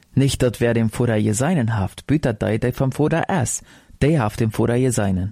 Nicht, dat wer dem Vater geseinen haft, bütet der vom Vater es, der haft dem Vater geseinen.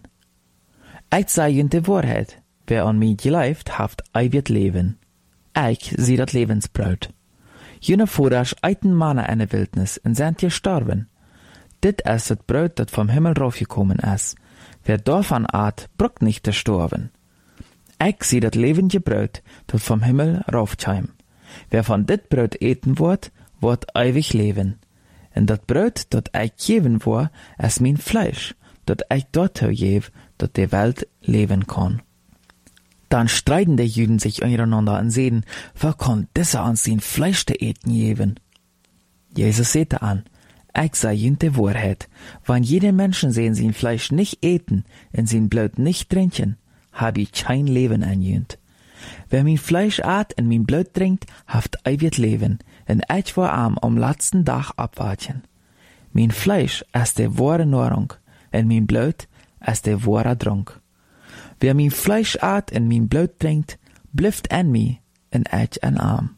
Ich sei jünt de Wahrheit, wer an mich geleift, haft ewig Leben. Ich sie dat Lebensbrot. Jene Vater eiten Manna in der Wildnis und sind gestorben. Dit ist das Brot, dat vom Himmel raufgekommen ist. Wer davon at, bruckt nicht gestorben. Ich sie dat lebende Brot, dat vom Himmel raufkäm. Wer von dit Brot eten wird ewig leben. Und dat Brot, dat ich geben war, ist mein Fleisch, dat ich dort gebe, dat die Welt leben kann. Dann streiten die Juden sich untereinander und sehen, wer kann dieser an sein Fleisch te eten geben? Jesus sagte an, ich sei jünt die Wahrheit, wenn jeder Menschen sehen sein Fleisch nicht eten und sein Blut nicht trinken, hab ich kein Leben anjünt. Wer mein Fleisch at und mein Blut trinkt, haft ewig Leben, und ich war am letzten Tag abwarten. Mein Fleisch ist die wahre Nahrung, und mein Blut ist der wahre Trunk. Wer mein Fleisch at und mein Blut trinkt, blüfft an mich, und ich an arm.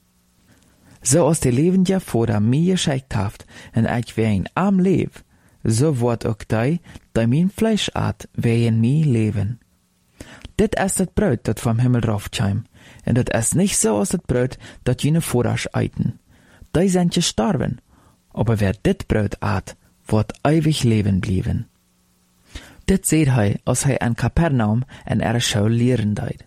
So aus der lebende Vater mir geschickt haft, und ich wer in arm leb, so wird auch die mein Fleisch at, wer in mir leben. Dit ist das Brot, dat vom Himmel raufkäm, und dat ist nicht so aus das Brot, dat jene Vater eiten. Die sind gestorben, aber wer dit Brot at, wird ewig leben blieben. Dit seht als an Kapernaum en er Schau lehren deit.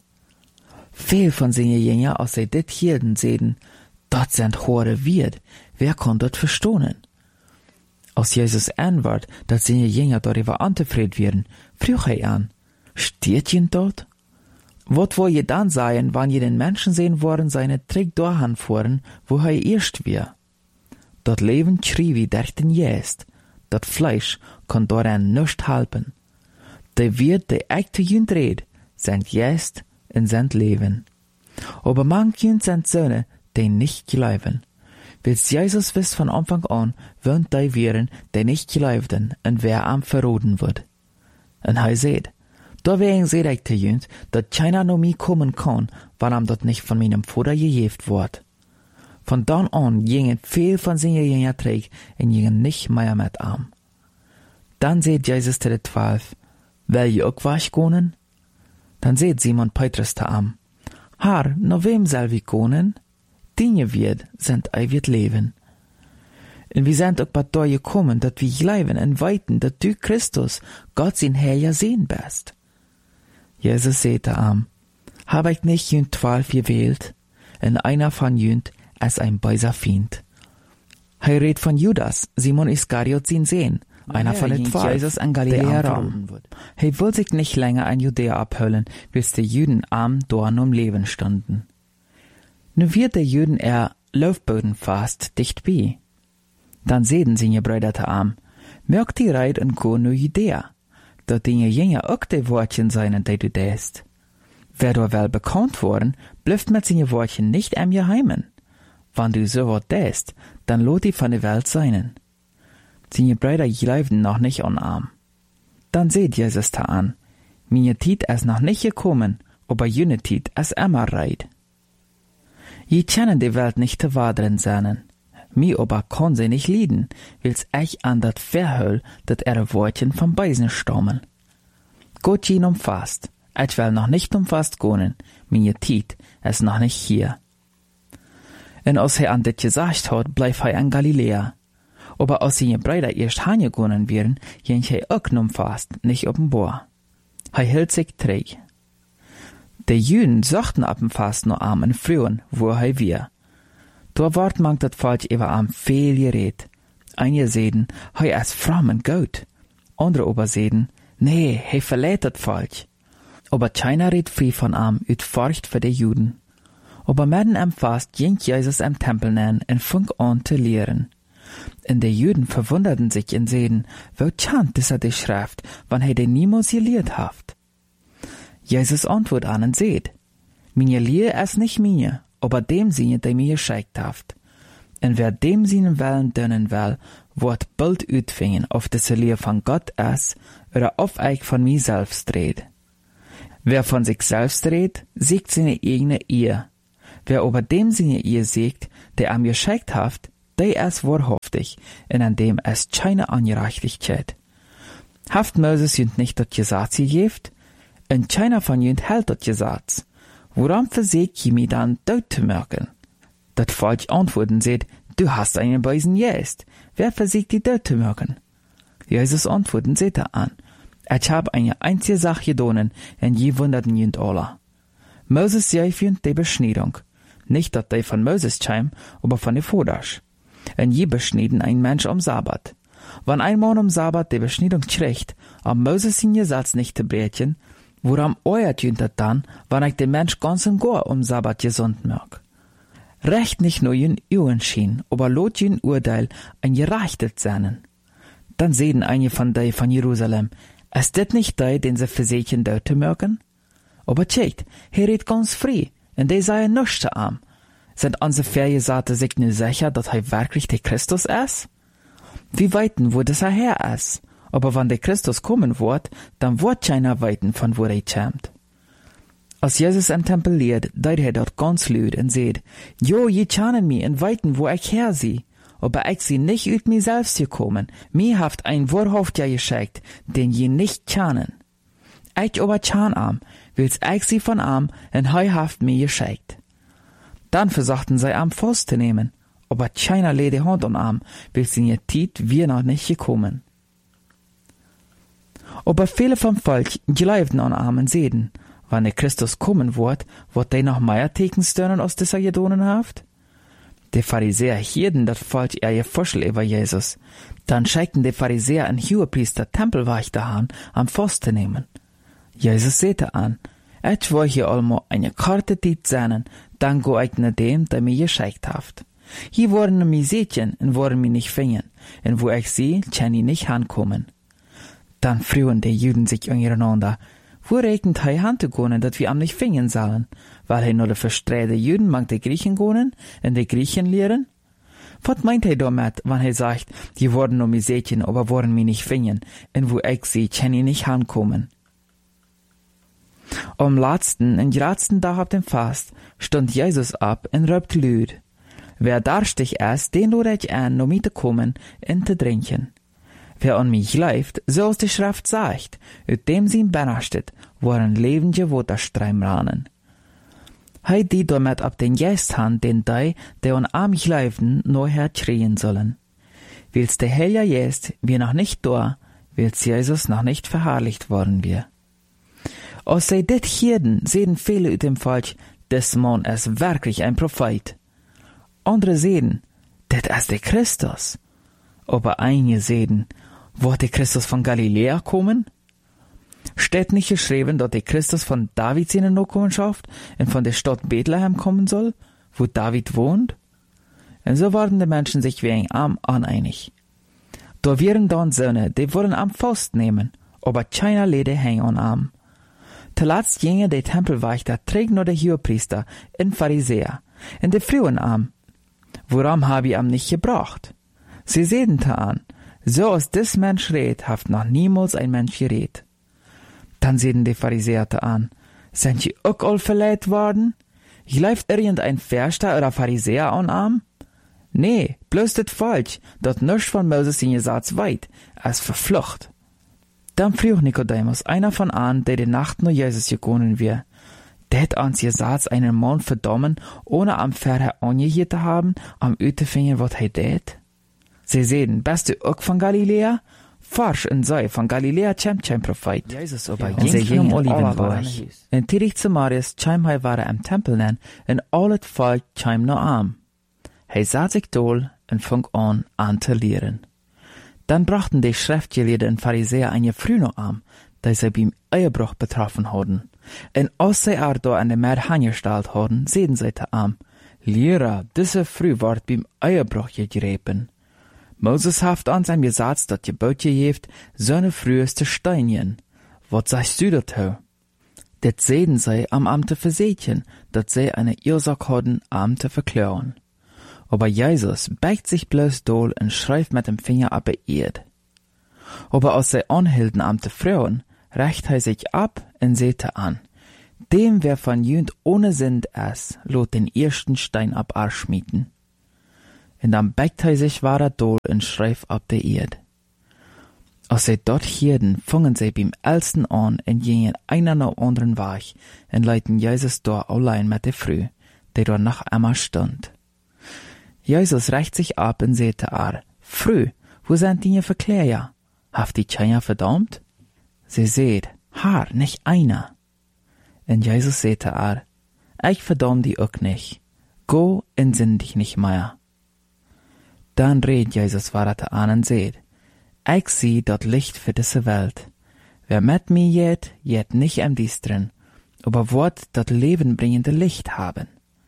Viel von seine Jünger, als dit hielten, sehen, dat sind hohe Wirt, wer kann dat verstohnen? Als Jesus antwort, dat seine Jünger darüber antefried werden, frug an, steht jen dort? Wat wo je dann sein, wann je den Menschen sehen wollen, seine Trick dahin fuhren, wo erst wir? Dat Leben schrie wie derchten jest, dat Fleisch kann daran nicht halten. De wird de echte jünd red, sind jest und sind Leben. Aber manch jünd sind Söhne, die nicht glauben. Wils Jesus wisst von Anfang an, würden die wären, die nicht glaubten, und wer am verroden wird. Und seht, da wegen seht ich te jünd, dat keiner no mi kommen kann, wann am dat nicht von meinem Vater gejeft wird. Von dann an gingen viel von seinen Jünger träg und gingen nicht mehr mit arm. Dann seht Jesus zu den 12, will je auch wegkonen? Dann seht Simon Petrus te am, Herr, no wem soll wir konen? Dinge wird, sind ewig leben. Und wir sind auch bei dir gekommen, dat wir glauben und weiten, dat du Christus, Gott sein Herr ja sehen bist. Jesus sagte am, hab ich nicht jünd 12 gewählt, und einer von jünd ist ein böser Feind. Redet von Judas, Simon Iskariot sein Sehen, einer von den 12, Jesus an Galiläa ran. Will sich nicht länger an Judäa abhöllen, bis die Juden arm dorn um Leben standen. Nu wird der Juden Laufboden fast dicht bei. Dann sehen sie ihr Brüder arm, mögt die Reit und go nu Judäa, dat die Jünger auch die Wortchen seien, die du däst. Wer du wel bekannt worden, blüfft mit seine Wortchen nicht am Geheimen. Wann du so wat däst, dann lot die von der Welt seinen. Seine Brüder glauben noch nicht an arm. Dann seht Jesus da an, meine Tiet ist noch nicht gekommen, aber jene Tiet ist immer reit. Je kennen die Welt nicht zu wadren seinen. Mi aber kann sie nicht lieden, wils ich an dat verhöll, dat Wortchen vom Beisen stammen. Gott jen umfasst, ich will noch nicht umfasst gehen, meine Tiet ist noch nicht hier. Und als an dit gesagt hat, bleib in Galiläa. Aber als seine Brüder erst heimgegangen wären, jen auch umfasst, nicht offenbar. Hielt sich träg. Die Juden suchten ab dem Fast nur armen Frauen, wo wir. Da ward man dat Volk über am viel geredet. Einige seden, ist fromm und gut. Andere aber seden, nee, verlädt dat Volk. Aber keiner redet frei von am, ut Furcht für die Juden. Aber mitten am Fast ging Jesus am Tempel nähen und fing an zu lehren. Und die Juden verwunderten sich und seden, wo chant ist die Schrift, wann den niemals gelehrt haft. Jesus antwortet an und seht, meine Lehre ist nicht meine, aber dem Sinne, der mir geschickt haft. Und wer dem seinen Willen dönnen will, wird bald utfingen, ob das Lehre von Gott ist, oder ob ich von mir selbst red. Wer von sich selbst redet, siegt seine eigene Ehe. Wer aber dem seine Ehe siegt, der am geschickt haft, die es wahrhaftig, in an dem es keine Angerechtigkeit. Haft Moses jünd nicht dat Gesetz gegeft, en keiner von jünd hält dat Gesetz. Woran versägt je mi dann dort zu merken? Dat Volk antworten seht, du hast einen Beisen jest. Wer versägt die dort zu merken? Jesus antworten seht an. Ich hab eine einzige Sache gedonen, en je wunderten jünd alle. Moses sei für die Beschneidung. Nicht, dass die von Moses kam, aber von den Voders. En je beschneiden ein Mensch am Sabbat. Wenn ein Mann am Sabbat die Beschneidung kriegt, am Moses in Gesetz nicht zu brechen, woran euert jünd dat dann, wenn ich den Mensch ganz und gar am Sabbat gesund mag? Recht nicht nur jün Uhren schien, aber lot jün Urteil ein gerechtet sein. Dann sehen einige von die von Jerusalem, ist das nicht die, den sie versägen dort zu mögen? Aber tscheit, hier redt ganz frei, und die seien nichts zu arm. Sind unsere Vergesagte sich nur sicher, dass er wirklich der Christus ist? Wir weiten, wo das her ist. Aber wenn der Christus kommen wird, dann wird keiner weiten, von wo er kommt. Als Jesus im Tempel lehrt, deut er dort ganz laut und sagt, jo, je kennen mich und weiten, wo ich her sie. Aber ich sie nicht ut mir selbst gekommen. Mir haft ein wahrhaftiger geschickt, den je nicht kennen. Ich aber kann am, wills ich sie von am, und hei haft mir geschickt. Dann versuchten sie am festzunehmen, aber keiner legt die Hand am, wills in ihr Tiet wir noch nicht gekommen. Aber viele vom Volk glaubten an am und sehen, wann der Christus kommen wird die noch mehr Tekenstörnen aus dieser Gedonen haft? Die Pharisäer hielten das Volk ihr Vorschlag über Jesus. Dann schickten die Pharisäer einen Hohepriester Tempelwächter an, am Fasten zu nehmen. Jesus sagte an, ich will hier allmo eine kurze Zeit sein, dann go ich nach dem, der mir geschickt haft. Hier wurden mir Sätchen und wurden mir nicht finden, und wo ich sie, kann ich nicht ankommen. Dann frühen die Juden sich untereinander, wo regnet hei Handgegonen, dat wir am nicht finden sollen, weil hei nur de verstreite Juden mag de Griechen gonen und de Griechen lehren? Was meint hei damit, wenn hei sagt, die wurden nur mir Sätchen, aber wurden mir nicht finden, und wo ich sie, kann ich nicht ankommen? Am letzten und letzten Tag auf dem Fast stund Jesus ab und röpt lüd. Wer darstig ist, den lud ich an, um mit zu kommen und zu trinken. Wer an mich läuft, so aus der Schrift sagt, ut dem sie ihm benachtet, waren lebende Wasserstreim ranen. Hei die damit ab den Geist han, den die an mich laufen, nur herkriegen sollen. Wils der Heilige Geist, wir noch nicht da, wils Jesus noch nicht verherrlicht worden wir. Als sie dit hierden, sehen viele ut dem Volk, des Mann ist wirklich ein Prophet. Andere sehen, dit ist der Christus. Aber einige sehen, wird der Christus von Galiläa kommen? Steht nicht geschrieben, dass der Christus von Davids in der Nachkommenschaft und von der Stadt Bethlehem kommen soll, wo David wohnt? Und so waren die Menschen sich wegen am uneinig. Da wären dann Söhne, die wollen am Faust nehmen, aber keiner lede hängen an am. Zuletzt ginge der Tempelwächter trägt nur der Hohepriester und Pharisäer, und die frühen am. Woran habe ich am nicht gebracht? Sie sehen da an, so als des Mensch redet, haft noch niemals ein Mensch geredet. Dann sehen die Pharisäer da an, sind sie auch all verleiht worden? Läuft irgendein Verster oder Pharisäer an am? Nee, bloß das Volk, dat nichts von Moses in Gesetz weit, als verflucht. Dann frug Nikodemus, einer von an, der die Nacht nur Jesus gekommen wir. Der hat ans Gesetz einen Mann verdammen, ohne am Vorher angehört zu haben, am Utefinger, was er tät? Sie sehen, bist du auch von Galiläa? Forsch und sei, von Galiläa kommt kein Prophet. Jesus aber ging sie um Olivenberg. Und tirig zu Marius kam er war am Tempel nen, und all het Volk kam noch am. Er sah sich doll und fing an zu lehren. Dann brachten die Schriftgelehrten und Pharisäer eine früh noch am, da sie beim Ehebruch betroffen hatten. Und als sie da an der Meer angestellt hatten, sehen sie da am, Lehrer, diese früh ward beim Ehebruch gegräben. Moses haft an seinem Gesetz, dat Gebot gejeft, seine früheste Steinchen. Was sagst du dazu? Det sehen sie am Amte versätchen, dat sie eine Ursache hatten, Amte verklären. Aber Jesus beigt sich bloß doll und schreibt mit dem Finger ab Erd. Aber als sie anhielten Amte Frauen, reicht er sich ab und sehte an. Dem, wer von jünd ohne Sünd ist, lot den ersten Stein ab schmieden. en dan bekt hij zich waar dool en schrijft op de eerd. Als zij dort hierden, vangen zij beim Ältesten an en gingen einer nach anderen weg en leiten Jesus dort allein mit der Frau, die dort noch einmal stund. Jesus reicht sich ab und sagte Frau, wo sind die Verkläger? Haft die keiner verdammt? Sie seht, Herr, nicht einer. Und Jesus sagte ich verdamm die auch nicht. Go und sinn dich nicht mehr. Dann redet Jesus weiter an und sagt, ich sehe das Licht für diese Welt. Wer mit mir geht nicht im Düsteren, aber wird das lebenbringende Licht haben.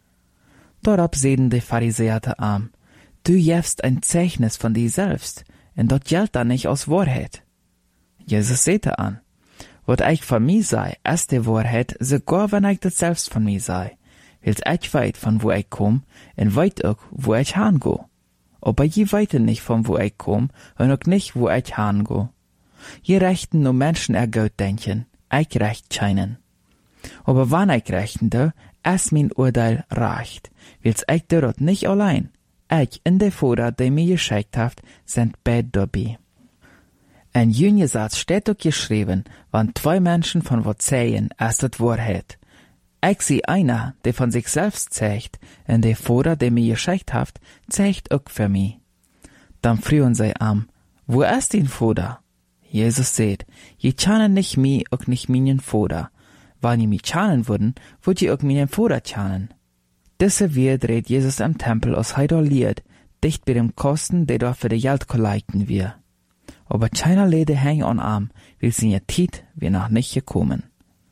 Darauf sehen die Pharisäer du gibst ein Zeichnis von dir selbst, und das gilt dann nicht aus Wahrheit. Jesus sagte was ich von mir sei, ist die Wahrheit, sogar wenn ich das selbst von mir sei, weil ich weiß, von wo ich komm, und weiß auch, wo ich hingehe. Aber je weiter nicht von wo ich komm, und auch nicht, wo ich hingehe. Je rechten nur Menschen Gott denken, ich recht scheinen. Aber wann ich rechten ist mein Urteil recht, weil ich dort nicht allein. Ich und der Vater, der mir geschickt hat, sind beide dabei. In jenen Satz steht auch geschrieben, wenn zwei Menschen von was sägen, ist das Wahrheit. Ich sehe einer, der von sich selbst zeigt, und der Vater, der mir geschickt hat, zeigt auch für mich. Dann fragen sie wo ist dein Vater? Jesus sagt, je kennen nicht mich, auch nicht meinen Vater. Wenn ihr mich kennen würden, würdet ihr auch meinen Vater kennen. Diese wird redet Jesus am Tempel aus Heidoliert, dicht bei dem Kosten, der dort für die Geld kollekten wir. Aber keiner Lede hängen an weil seine Zeit wir noch nicht gekommen.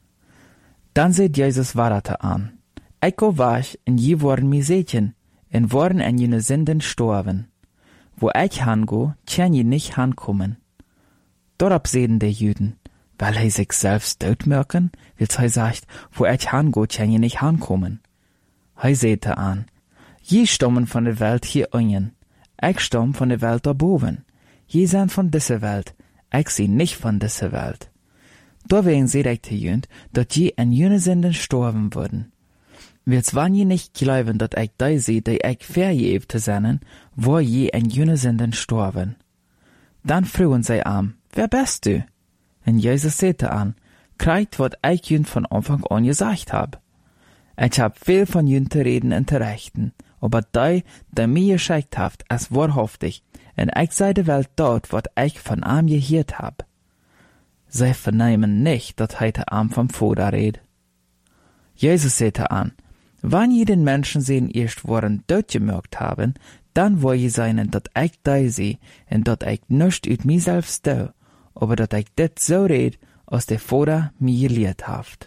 Dann seht Jesus weiter an. Ich go weg, und je worden mi Sätchen, und worden an jene Sünden storben. Wo ich hango, kann je nicht hankommen. Dort sehen die Jüden, weil er sich selbst dort merken, weil er sagt, wo ich hango, kann je nicht hankommen. Er sagte je stammen von der Welt hier unten, ich stamm von der Welt da boven. Je sind von dieser Welt, ich sie nicht von dieser Welt. Deswegen seht ich zu jünd, dass je an jene Sünden storben würden. Wils wann je nicht glauben, dass ich da sehe, die ich vergeben sein, wo je an jene Sünden storben. Dann fragen sie wer bist du? Und Jesus sagte kriegt, was ich jünd von Anfang an gesagt hab. Ich hab viel von jünd zu reden und zu rechten, aber der mir geschickt habt, ist wahrhaftig, und ich sei der Welt dort, was ich von gehört hab. Sie vernehmen nicht, dass heute vom Vater redet. Jesus sagte wenn je den Menschen sehen erst worden dort gemerkt haben, dann wo je seinen, dass ich da sehe, und dass ich nicht ut mir selbst da, aber dass ich das so red, als der Vater mir gelehrt haft.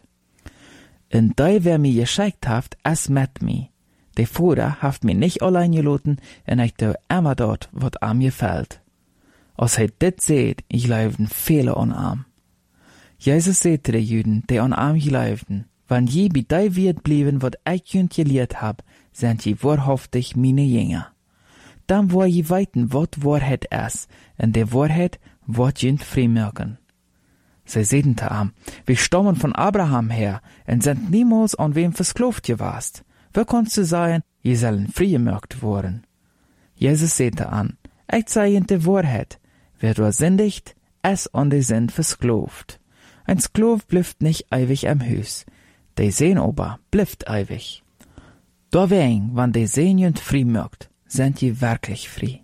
Und da wer mir geschickt haft, es mit mir. Der Vater haft mir nicht allein gelassen, und ich da immer dort, was mir gefällt. Als er das seht, ich leibten viele an Jesus sagte den Juden, die an geleibten, wenn je bei dei wird blieben, wat ich jünd gelehrt hab, sind je wahrhaftig meine Jünger. Dann wo je weiten, wat Wahrheit ist, und der Wahrheit wat jünd freimerken. Sie sehen wir stammen von Abraham her, und sind niemals an wem versklavt gewast. Wer kannst du sagen, je sollen freigemerkt worden? Jesus sagte ich sei in der Wahrheit, wer du sündigt, es an die Sünd versklavt. Ein Sklav blüft nicht ewig am Hus, die Sehn aber blüft ewig. Deswegen, wenn die Sehn jünd frei mögt, sind je wirklich frei.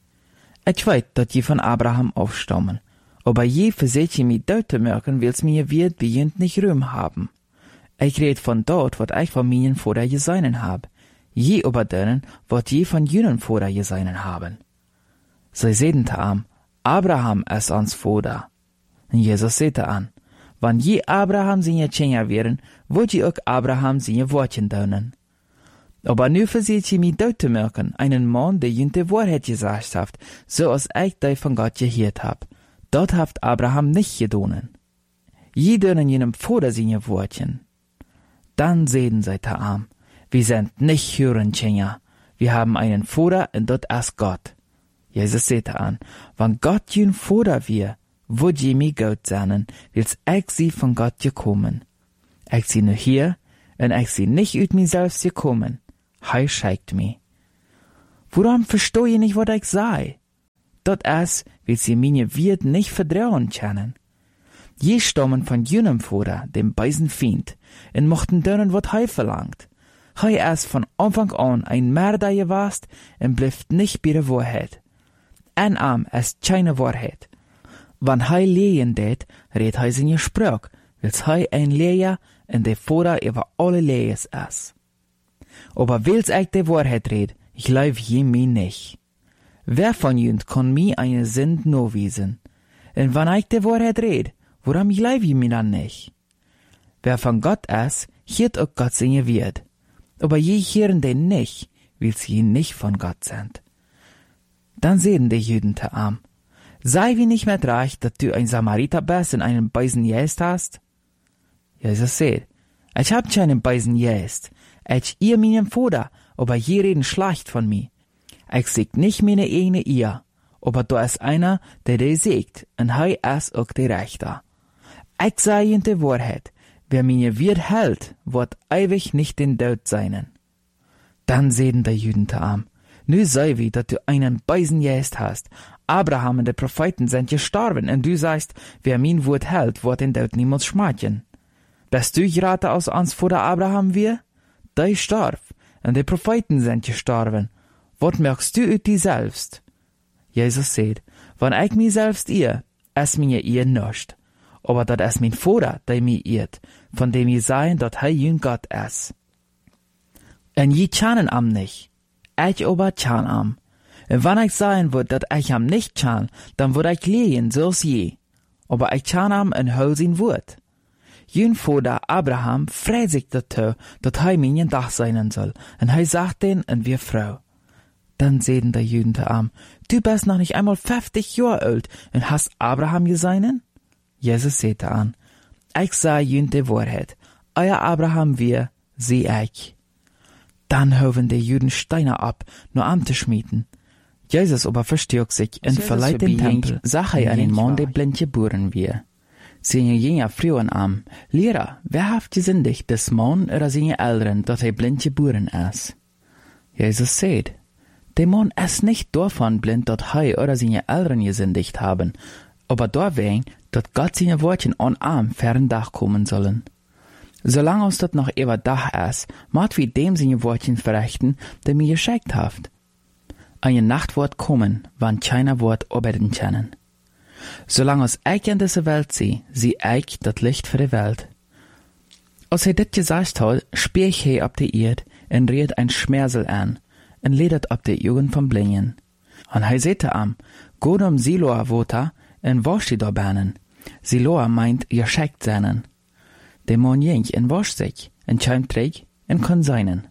Ich weiß, dass je von Abraham aufstammen, aber je verseht je mich dort zu merken, wills mir wird wie jünd nicht Ruhm haben. Ich red von dort, wat ich von meinen Vater geseinen hab, je aber denen, wat je von jünen Vater geseinen haben. Sie sehen Abraham ist ans Vater. Und Jesus sagte wenn je Abraham seine Kinder wären, würd je auch Abraham seine Wortchen dönen. Aber nu verseht je mich dort zu merken, einen Mann, der jünd die Wahrheit gesagt hat, so als ich die von Gott gehört hab. Dort haft Abraham nicht gedonen. Je dönen jenem Vater seine Wortchen. Dann sehen sie wir sind nicht hören Kinder, wir haben einen Vater und dort ist Gott. Jesus sagte wenn Gott jün Vater wir, würd je mi Gott sein, wils ich sie von Gott gekommen. Ich sie nur hier, und ich sie nicht ut mir selbst gekommen. Hei schickt mi. Warum versteh je nicht, wat ich sei? Dat is, weil sie meine Wirt nicht vertrauen können. Je stammen von jenem Vater, dem bösen Feind, und mochten denen, wat hei verlangt. Hei ist von Anfang an ein Mörder gewesen und blieft nicht bei der Wahrheit. En am ist keine Wahrheit. Wann hei lehen det, red hei seine Sprach, weil's hei ein Lehrer und der Vater über alle Lehres ist. Aber weil's ich die Wahrheit red, ich glaub je mir nicht. Wer von jünd kann mir eine Sünd nachweisen? Und wann ich die Wahrheit red, warum glaub ich mir dann nicht? Wer von Gott ist, hört auch Gott seine Wort. Aber je hören den nicht, weil sie nicht von Gott sind. Dann sehen die Juden te arm. Sei wie nicht mehr reich, dass du ein Samariter bist und einen Beisen jäst hast? Jesus sagt, ich hab keinen Beisen jäst. Ich ihr meinen Vater, aber je reden schlecht von mir. Ich seg nicht meine eigene ihr, aber da ist einer, der die sägt, und hei ist auch der Rechter. Ich sag ihnen die Wahrheit, wer meine Wort hält, wird ewig nicht den Tod seinen. Dann sehen die Juden te arm. Nu sei wie, dass du einen Beisen jäst hast. Abraham und die Propheten sind gestorben, und du sagst, wer mein Wort hält, wird den Tod niemals schmeicheln. Bist du gerade aus uns vor der Abraham wir? Der starb, und die Propheten sind gestorben. Was merkst du ut die selbst? Jesus sagt, wenn ich mich selbst irr, ist mir ihr nicht. Aber das ist mein Vater, der mich irrt, von dem ich sagen, dass er jün Gott ist. Und je kennen am nicht. Ich aber kann am. Und wenn ich sagen würd, dass ich am nicht kann, dann würd ich lehen, so's je. Aber ich kann am und hol sein Wort. Jün Vater Abraham freut sich dazu, dass er mein Dach sein soll, und er sagt den und wir Frau. Dann sehen die Juden te arm, du bist noch nicht einmal 50 Jahre alt und hast Abraham geseinen? Jesus sagte an, ich sag jün die Wahrheit, euer Abraham wir, sie ich. Dann hoben die Juden Steine ab, nur am zu schmieden. Jesus aber verstärkt sich und verleiht den Tempel, sag er an den Mann, der blind geboren wir. Seine Jünger frühen am, Lehrer, wer haft gesündigt, des Mann oder seine Eltern, dass er blind geboren ist? Jesus sagt, der Mann ist nicht davon blind, dass er oder seine Eltern gesündigt haben, aber deswegen, dass Gott seine Wortchen an Arm fern Dach kommen sollen. Solange uns das noch über Dach ist, macht wir dem seine Wortchen verrichten, der mir geschickt haft. Eine Nacht wird kommen, wann keiner wird arbeiten können. Solange uns ich in dieser Welt sehe ich das Licht für die Welt. Als er das gesagt hat, spielt er ab die Erde und redet ein Schmersel an und ledet ab die Augen vom Blingen. Und er sagte am, geht Siloa Water und wasch die da Bahnen. Siloa meint, ihr schickt seinen. Der Mann ging und wasch sich und kam träg und kann seinen.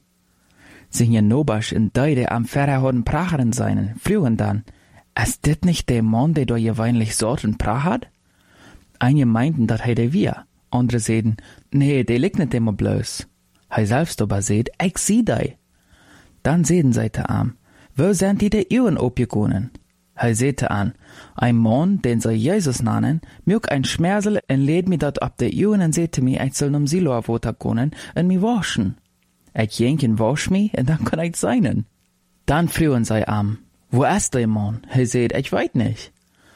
Seine Nobasch und die, die am Ferrer haben Pracheren seinen, frühen dann, ist das nicht der Mann, der da gewöhnlich Sort und Prach hat? Einige meinten, dat er der wir, andere sehen, nee, der liegt nicht immer bloß. Er selbst aber seht, ich sieh die. Dann sehen sie te am, wo sind die der Ihren abgegangen? Er sehte an, ein Mann, den sie Jesus nennen, mög ein Schmersel und lädt mir dat ab der Ihren und sehte mir, ich soll Siloa Water gehen und mi waschen. Ich jenk und wasch mi und dann kann ich seinen. Dann frühen sie am, wo ist der Mann? Er seht, ich weiß nicht.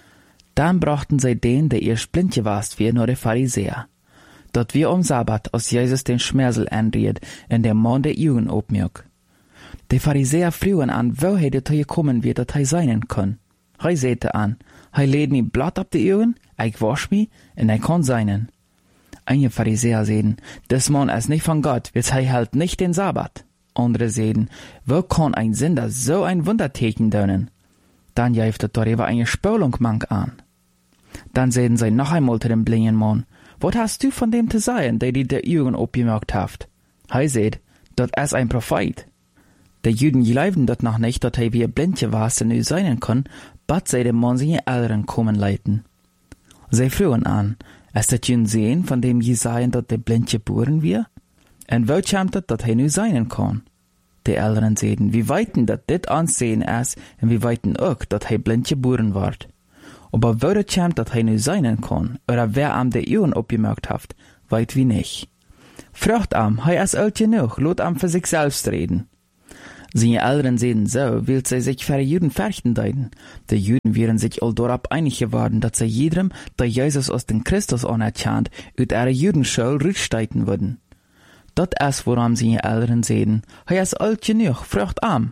Dann brachten sie den, der ihr blind gewast wir, nur der Pharisäer. Dort wir Sabbat aus Jesus den Schmersel anriet und der Mann der Juden obmög. Der Pharisäer frühen an, wo er dazu gekommen wird, dass er seinen kann. Er sehte an, er lädt mir Blatt ab die Augen, ich wasch mi und ich kann seinen. Einige Pharisäer sehen, das Mann ist nicht von Gott, weil er hält nicht den Sabbat. Andere sehen, wo kann ein Sünder so ein Wunder tätigen können? Dann jäft er darüber eine Spülung mank an. Dann sehen sie noch einmal zu dem blinden Mann, was hast du von dem zu sagen, der die Augen abgemerkt hat? Er seht, das ist ein Prophet. Die Juden glauben dort noch nicht, dass er wie blind gewesen nu sein kann, bat sie dem Mann seine Eltern kommen leiten. Sie frühen an, ist das jün sehen, von dem je sagen, dass der blind geboren wird? Und wo kommt das, dass er nu sein kann? Die Eltern sehen, wie weiten dat dit ansehen ist, und wie weiten auch, dass er blind geboren wird. Aber wo das kommt, dass er nu sein kann, oder wer am die Augen abgemerkt hat, weit wie nicht. Fragt am, er ist alt genug, lot am für sich selbst reden. Seine Eltern sehen so, will sie sich für die Juden fürchten deuten. Die Juden wären sich all dorab einig geworden, dass sie jedem, der Jesus aus den Christus anerkannt, ut ihre Judenschule rücksteiten würden. Dat ist, woran seine Eltern sehen, er ist alt genug, frucht arm.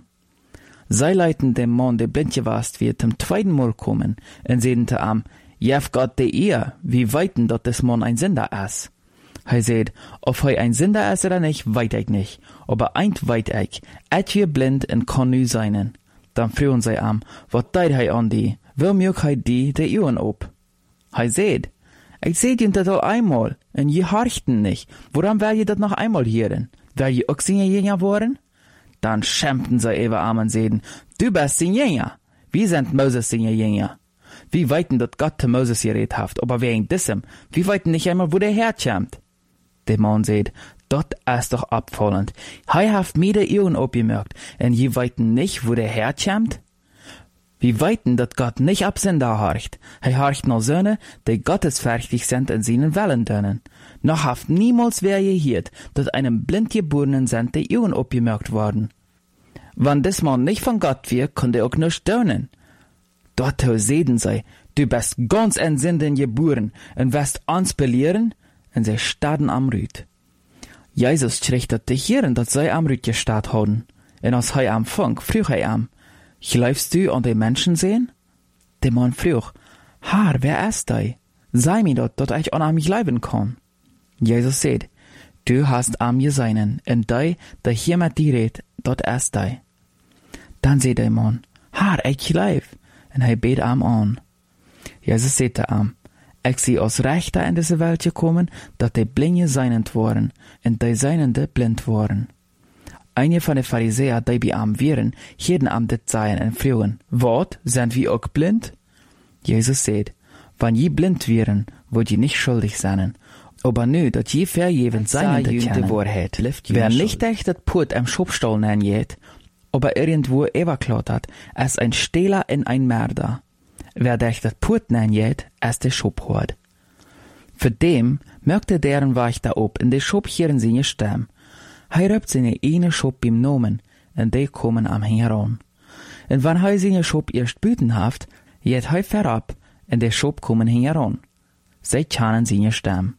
Sie leiten dem Mann, der blind gewast wird, zum zweiten Mal kommen, und sehen zu ihm, jef Gott de ihr, wie weiten dat des Mann ein Sünder ist. Er sagt, ob er ein Sünder ist oder nicht, weit ich nicht. Aber eint weit ich, wir blind und kann nu seinen. Dann fragen sie ihm, wat deit er an die, wo mög er die Uhren ob? Er sagt, ich seh ihn das all einmal, und je horchten nicht. Woran will je das noch einmal hören? Will je auch seine Jünger worden? Dann schämten sie über arm und sagen, du bist sein Jünger. Wir sind Moses seine Jünger. Wie weiten dat Gott zu Moses geredet haft, aber wegen diesem, wie weiten nicht einmal, wo der herkommt? Der Mann sagt, dat ist doch abfallend. Er haft mir die Uhren abgemerkt, und je weiten nicht, wo der herkommt? Wie weiten dat Gott nicht ab Sünder horcht. Er horcht nur Söhne, die gottesfürchtig sind in seinen Wellen dönen. Noch haft niemals wer gehört, dat einem blindgeborenen sind die Uhren abgemerkt worden. Wann des Mann nicht von Gott wir, konnte auch nicht dönen. Dort sehen sie, du bist ganz in Sünden geboren und wirst uns belehren, und sie starren am Rüt. Jesus schrichtet dich hierin, dass sie am Rüt gestarrt haben. Und als er am Funk, frug er am, glaubst du an die Menschen sehen? Der Mann frug, Herr, wer ist dei? Sei mir dort, dass ich an mich bleiben kann. Jesus sagt, du hast am Geseinen, und dei, der hier mit dir redet, dort ist dei. Dann sagt der Mann, Herr, ich glaub, und er bet am an. Jesus sagte am, ich sie aus Rechter in diese Welt gekommen, dat die Blinde seinend waren, und die Seinende blind waren. Einige von den Pharisäer, die bei am wären, jeden am dit seien und fragen, wat, sind wir auch blind? Jesus sagt, wenn je blind wären, würd je nicht schuldig sein. Aber nu, dat je verjewend Seinende kennen, Wahrheit, wer nicht echt dat Put am Schubstall nennen jet, aber irgendwo überklaut hat, ist ein Stehler in ein Mörder. Wer dich das Put nennen jet, ist der Schubhort. Für dem möchte deren Wächter ob in der Schub hier in seine Stamm. Er röpt seine eine Schub beim Nomen, und die kommen am heran. Und wenn er seine Schub erst büten haft, jet er verab, und der Schub kommen heran. Sie kennen seine Stamm.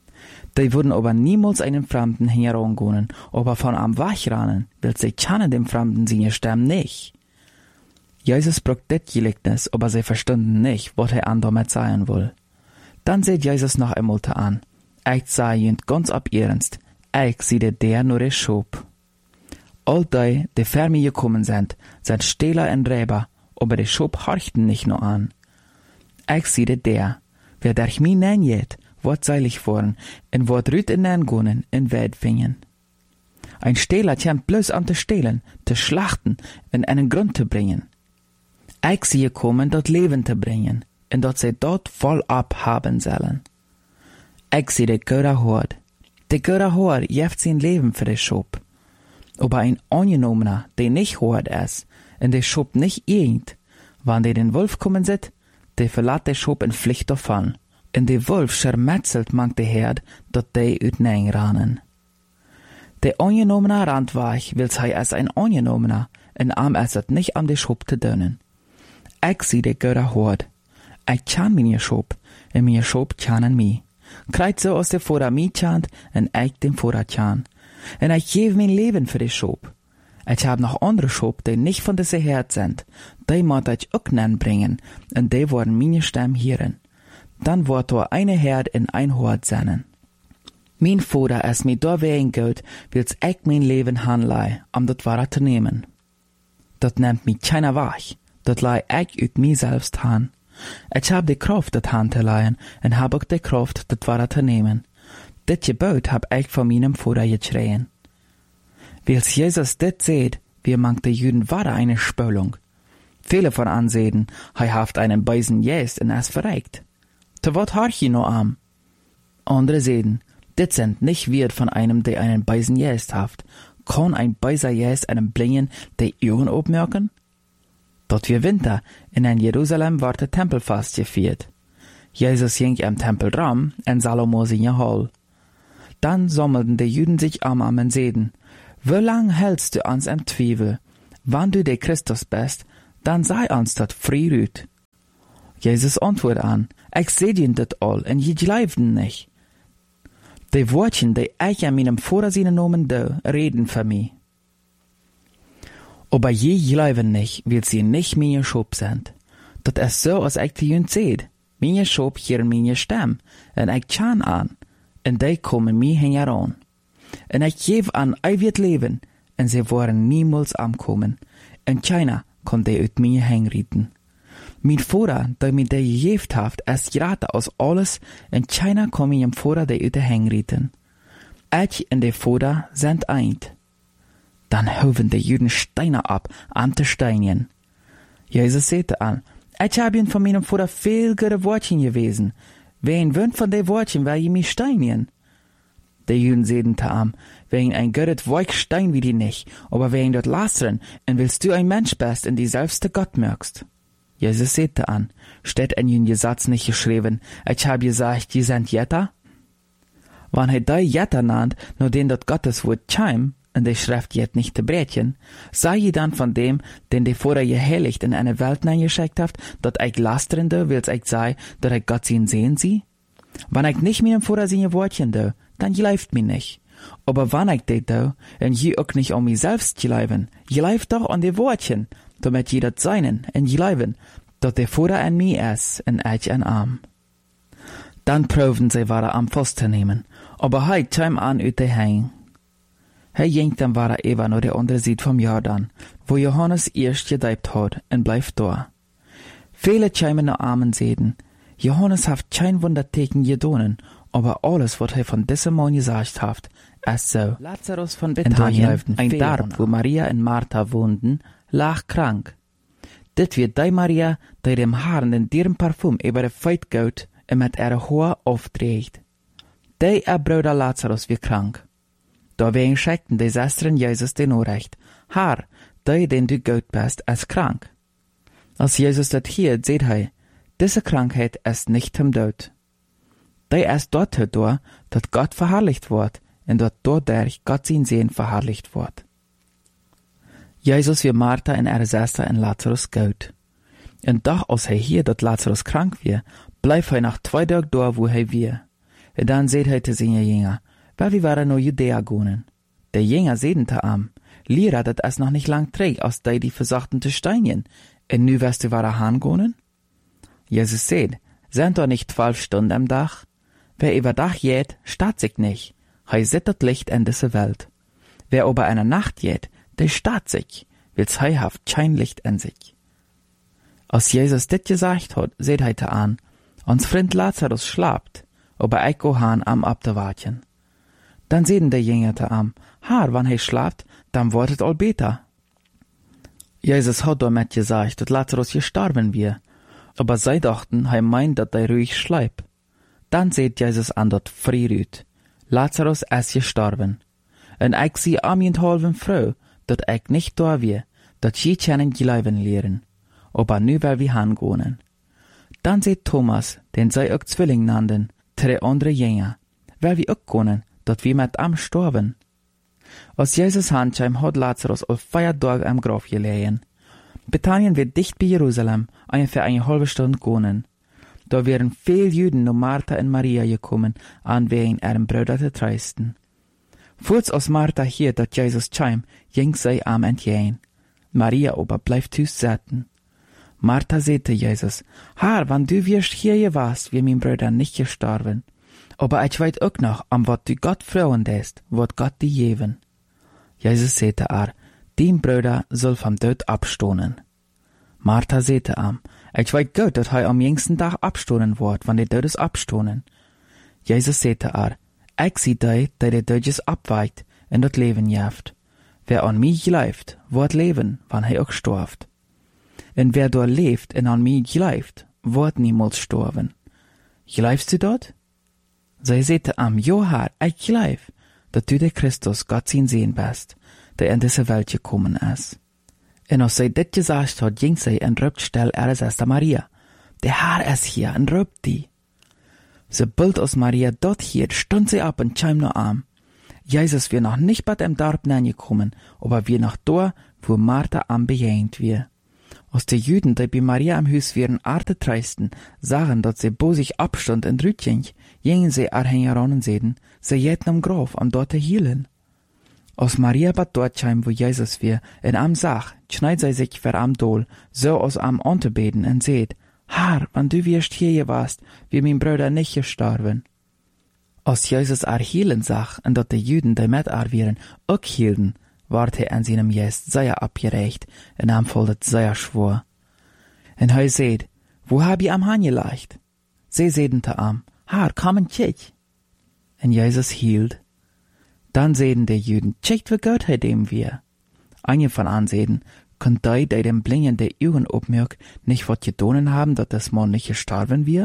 Die würden aber niemals einen Fremden herangehen, aber von am wegrennen, weil sie kennen dem Fremden seine Stamm nicht. Jesus braucht das Gleichnis, aber sie verstanden nicht, was er damit sagen will. Dann sieht Jesus noch einmal an. Ich sage ihnen ganz ab ernst, ich sehe der nur der Schub. All die vor mir gekommen sind Stehler und Räber, aber der Schub horchten nicht nur an. Ich sehe der, wer durch mich nennt, wird seilig worden, und wird rüt in den Gunnen in Welt fingen. Ein Stehler kommt bloß an zu stehlen, zu schlachten und einen Grund zu bringen. Ich sehe kommen, dort Leben zu bringen, und dort sie dort voll abhaben sollen. Ich sehe der Götter Hort. Der Götter Hort jeft sein Leben für den Schub. Aber ein Angenommener, der nicht Hort ist, und der Schub nicht irgend, wann der den Wolf kommen sieht, der verlässt der Schub in Pflicht davon. Und der Wolf schermetzelt manch der Herd, dort die ut nein rannen. Der Angenommener rannt weich, will sei als ein Angenommener, und am es nicht am der Schub zu dönnen. Ich sehe der Götter Hort. Ich kann meine Schub, und meine Schub kennen mich. Kreit so aus der Vorder mich chant, und ich dem Vorder chan. Und ich gebe mein Leben für die Schub. Ich hab noch andere Schub, die nicht von dieser Herd sind. Die muss ich auch nennen bringen, und die wollen meine Stamm hören. Dann wird da eine Herd in ein Hort sein. Mein Vater ist mir da wegen Geld, will's ich mein Leben hanlei, das Wahre zu nehmen. Das nimmt mich keiner weg. Dat lei ich ut mir selbst han. Ich hab die Kraft, dat han zu leihen, und hab auch die Kraft, dat Wahre zu nehmen. Dit Gebot hab ich von meinem Vater geschrien. Weil's Jesus dit seht, wir mangt die Juden wahre eine Spölung. Viele von ansehen, haft einen Beisen jäst und es verreikt. Te wat harch je no am? Andere sehen, dit sind nicht wird von einem, der einen Beisen jäst haft. Kann ein Beiser jäst einem Blingen, der Uhren obmerken? Dort wir Winter, in Jerusalem war der Tempelfast gefeiert. Jesus ging am Tempelraum, in Salomo seine Hall. Dann sammelten die Juden sich am und seden, wie lang hältst du uns im Zweifel? Wann du der Christus bist, dann sei uns dat frierüt. Jesus antwoordt aan, ik zei je dat al, en je geloofden nicht. Die woordjen die ich an meinem Vater seinen Namen do, reden für mich. Aber je geloven nicht, weil sie nicht meine Schop sind. Dat is so, als ich zu ihnen seht. Meine Schop hören meine Stimme, en ich chan an, en die kommen mir heran. En ich gebe an eeuwig Leben, en sie worden niemals ankommen, en keiner kon die uit mir hängen. Mein Vater, der mir die gegeben hat, ist gerade aus alles, en keiner kon mir im Vater die uit hängen. Ich und der Vater sind eint. Dann hoven die Juden Steine ab, an te steinen. Jesus sagte an, ich habe ihn von meinem Vater viel gute Wortchen gewesen. Wen wünscht von den Wortchen, weil ihr mich steinigen? Die Juden sagten zu ihm, wen ein gutes Wort stein wie die nicht, aber wen dort lastern, und willst du ein Mensch bist, und die selbst Gott mögst. Jesus sagte an, steht in den Gesetz nicht geschrieben, ich habe gesagt, die sind Jetter? Wann er die Jetter nannt, nur den dort Gottes Wort scheim, und die Schrift jet nicht zu brechen, sei je dann von dem, den die vorher geheiligt in eine Welt geschickt habt, dat ich lasterende, wills ich sei, dat ich Gott sehen sie? Wann ich nicht mit dem vorher seine Wortchen do, dann geläuft mir nicht. Aber wann ich det do, und je auch nicht an mich selbst geläufen, geläuft doch an die Wortchen, damit je dat seinen, und geläufen, dat der vorher an mir ist, und ich an am. Dann proben sie ware am festzunehmen, aber heit kam an ut de Hang. Hij ging dann ware even naar de andere Seite vom Jordan, wo Johannes erst gedeibt hat, und bleibt da. Viele kämen nach Armen sehen. Johannes hat kein Wunderteken gedonen, aber alles, was er von diesem Mann gesagt hat, ist so. Lazarus von Bethanien, ein Dorf, wo Maria und Martha wohnten, lag krank. Dit wird die Maria, die dem Haaren in deren Parfum über de Feit geht und mit ihrer Haar aufträgt. Die Bruder Lazarus wird krank. Da wen schickten die Schwestern Jesus den Nachricht, Herr, die, den du gut bist, ist krank. Als Jesus das hört, seht er, diese Krankheit ist nicht im Tod. Die ist dort dadurch, dass Gott verherrlicht wird, und dass dadurch Gott sein Sehen verherrlicht wird. Jesus wird Martha und ihre Schwester und Lazarus gut. Und doch, als er hier, dass Lazarus krank wird, bleibt er nach 2 Tagen da, wo er wird. Und dann seht er zu seinen Jüngern, weil wir waren nur Judäa gehen. Der Jünger sehen zu ihm, Lehrer, dat es noch nicht lang trägt, als die versuchten zu steinigen, und nu wirst du wahre hingehen? Jesus sagt, sind doch nicht 12 Stunden am Tag? Wer über Tag geht, statt sich nicht. Hei sieht das Licht in dieser Welt. Wer über eine Nacht geht, der statt sich, weil's hei haft kein Licht in sich. Als Jesus dit gesagt hat, seht er an, uns Freund Lazarus schlaft, aber ich go han am abzuwarten. Dann sehen die Jünger zu ihm, Herr, wann er schlaft, dann wird es all besser. Jesus hat damit gesagt, dass Lazarus gestorben wird, aber sie dachten, er meint, dass er ruhig schläft. Dann seht Jesus an dort frierüt. Lazarus ist gestorben. Und ich sie am halben froh, dass ich nicht da wir, dass sie können glauben lehren, aber nu will wir hingehen. Dann seht Thomas, den sie auch Zwilling nannten, 3 andere Jünger, weil wir auch können, dass wir mit am sterben. Als Jesus handschheim hat Lazarus auf 4 Tage am Grab gelegen. Bethanien wird dicht bei Jerusalem, ungefähr eine halbe Stunde gehen. Da wären viele Juden nur Martha und Maria gekommen, an wegen ihrem Bruder zu trösten. Kurz als Martha hier, dass Jesus kam, ging sie am entgegen. Maria aber bleibt zu sitzen. Martha sagte Jesus, Herr, wann du wirst hier warst, wie mein Bruder nicht gestorben. Aber ich weiß auch noch, an wat du Gott freuen lässt, wird Gott dir geben. Jesus sagte dein Bruder soll vom Tod abstoßen. Martha sagte ich weiß gut, dass er am jüngsten Tag abstoßen wird, wenn die Todes abstoßen. Jesus sagte ich sehe die der Todes abweicht und das Leben jaft. Wer an mich glaubt, wird leben, wann er auch stirbt. Und wer dort lebt und an mich glaubt, wird niemals sterben. Glaubst du dort? Sie sagte ja, Herr, ich glaub, dass du der Christus, Gott sein Sehen bist, der in diese Welt gekommen ist. Und als sie das gesagt hat, ging sie und rübt still ihre Schwester Maria. Der Herr ist hier und rübt die. Sobald aus Maria dort hier, stund sie ab und kam nur an. Jesus wir noch nicht bei dem Dorf gekommen, aber wir noch da, wo Martha am bejähnt wir. Als die Juden, die bei Maria am Hus wären Arte treisten, sagen, dass sie bo sich abstand in Rütjeng, gingen sie heran und sehen, sie jäten am Graf, am dort hielen. Als Maria bat dort heim, wo Jesus wir, in am Sach, schneid sie sich ver am Dol, so aus am Antebeten und seht, Herr, wann du wirst hier warst, wie mein Bruder nicht gestorben. Als Jesus hielen sach, und dat die Juden, die mit wären, auch hielten, ward hij an seinem Gest sehr abgerecht, en am foldet sehr schwor. En hij seht, wo hab je am Hanje leicht? Sie seden te am, Herr, komm en kijk. En Jesus hielt. Dann seden die Juden, kijk wie Gott hij dem wir. Einige von ansehen, könnt die dem Blingen der Augen opmerk, nicht wat gedonen haben, dat das Mann nicht gestorben wir?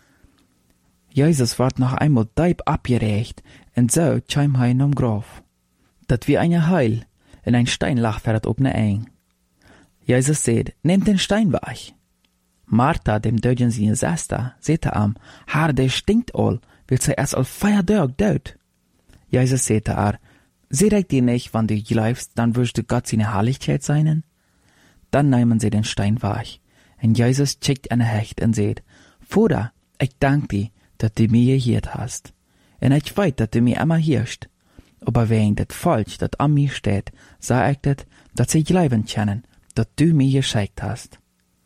Jesus ward noch einmal deib abgerecht, en so chim hij nom Graf. Dat wie eine Heil, in ein Stein lag fährt op ne eng. Jesus seht, nehmt den Stein weg. Martha, dem Dödjen seine Schwester, sehte am, Herr, der stinkt all, will sie erst all Feierdörg död. Jesus sehte seht ich dir nicht, wann du glaubst, dann wirst du Gott seine Herrlichkeit seinen? Dann nehmen sie den Stein weg. Und Jesus schickt eine Hecht und seht, Vater, ich dank dir, dass du mir gehiert hast. Und ich weiß, dass du mir immer hirst. Aber wegen das Falsch, das an mir steht, sag ich das, dass sie glauben können, dass du mir geschickt hast.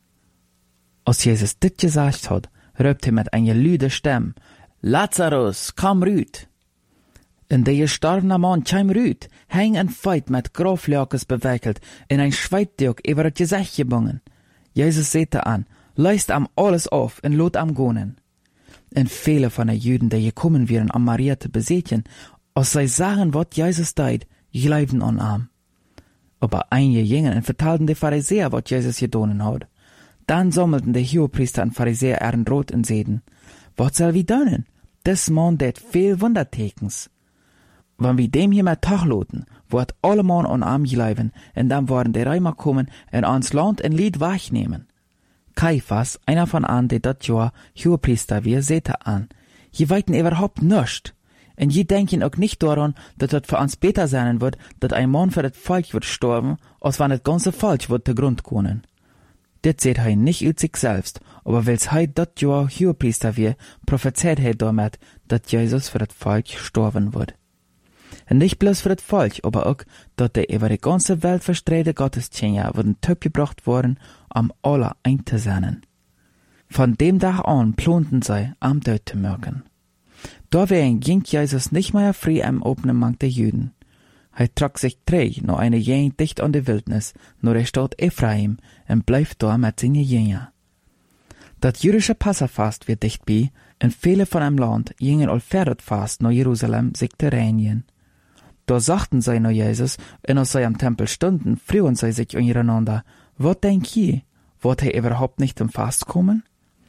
Als Jesus dit gesagt hat, rübt er mit einer lüde Stimme, Lazarus, komm rüt. In der gestorbene Mann kam rüt, häng ein Feit mit Groflöckes bewickelt, in ein Schweitdürk über das Gesicht gebungen. Jesus sehte an, leist am alles auf und lot am gonen. Und viele von den Juden, die gekommen wären, am Maria zu besehen, als sie sagen, wat Jesus deed, glauben an am. Aber einige gingen und vertalten die Pharisäer, wat Jesus gedonen hat. Dann sammelten die Hohepriester und Pharisäer ihren Rot und seden, wat soll wir donen? Des Mann det viel Wundertekens. Wenn wir dem hier mal tachloten, wird alle Mann an am glauben, und dann werden die Römer kommen und ans Land ein Lied wegnehmen. Kaiphas, einer von an, die dat Jahr Hohepriester wir, sehte an, je weiten überhaupt nischt. Und je denken auch nicht daran, dass das für uns besser sein wird, dass ein Mann für das Volk wird sterben, als wenn das ganze Volk wird zugrund kommen. Das seht er nicht aus sich selbst, aber weil's er das Jahr Hohepriester wird, prophezeit er damit, dass Jesus für das Volk sterben wird. Und nicht bloß für das Volk, aber auch, dass der über die ganze Welt verstreute Gottesdienste wurden gebracht worden, um alle einzusetzen. Von dem Tag an planten sie, am Tod zu merken. Dawein ging Jesus nicht mehr frei am offenen Markt der Juden. Er trug sich träg noch eine Gegend dicht an die Wildnis, nur der Stadt Ephraim, und bleibt da mit seinen Jüngern. Das jüdische Passafast wird dicht bei, und viele von dem Land gingen allfährdet fast nach Jerusalem sich zu reinigen. Da sagten sie nach Jesus, und als sie am Tempel stunden, frühen sie sich untereinander, was denk je, wird er überhaupt nicht zum Fast kommen?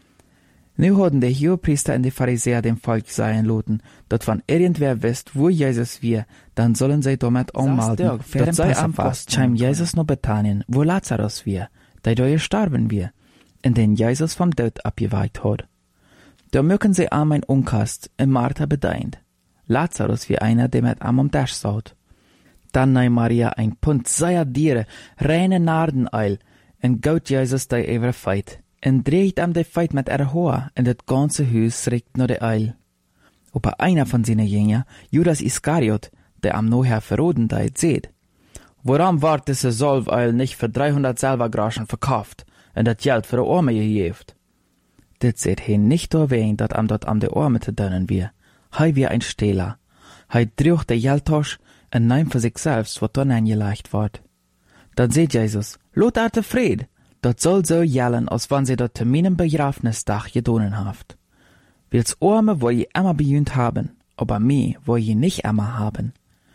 Nu hatten die Hohepriester und die Pharisäer dem Volk sagen lassen, dass wenn irgendwer wisst, wo Jesus wir, dann sollen sie damit anmelden, dass sei am Fast kam Jesus nach Bethanien, wo Lazarus wir, der da gestorben wir, in den Jesus vom Tod abgeweiht hat. Da mögen sie am ein Unkast in Martha bedeint. Lazarus wie einer, der mit am Tisch saut. Dann nahm Maria ein Pund sehr Diere, reine Nardeneil, und gaut Jesus da über Feit. En dreht am de Feit mit Haar, en das ganze Haus riecht nur de Eil. Aber einer von seinen Jüngern, Judas Iskariot, der am nachher verroden deit, seht, warum ward diese Salveil nicht für 300 Silbergroschen verkauft, en das Geld für die Arme gegeben? Das seht he nicht erwähnt, dat am dort am de Arme zu dönnen wir. Hei wie ein Stehler. Hei drüch de Geldtasch en nahm für sich selbst, wat dann eingelegt ward. Dann seht Jesus, lot arte Fried, dat soll so jellen, als wann sie dat zu meinem Begrafnisdach gedonen haft. Wills Arme wo je immer bejühnt haben, aber mir wo je nicht immer haben.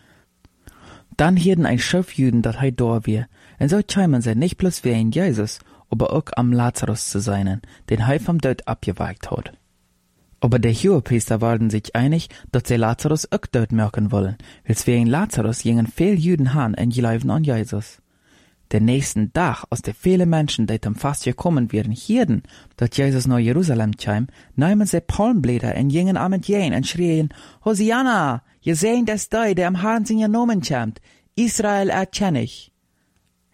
Dann hielten ein Schiff Juden, dat hei da wir, und so scheimen sie nicht bloß wie ein Jesus, aber auch am Lazarus zu seinen, den hei vom Tod abgeweicht hat. Aber der Hohepriester waren sich einig, dass sie Lazarus auch dort merken wollen, wills wie ein Lazarus gingen viel Juden han und glauben an Jesus. Den nächsten Tag, als die viele Menschen, die zum Fast gekommen wären, hierden, dass Jesus nach Jerusalem kam, nahmen sie Palmblätter und gingen am entgegen und schrien, Hosianna, ihr seht das der am Herrn seinen Namen kommt, Israel erkenne ich.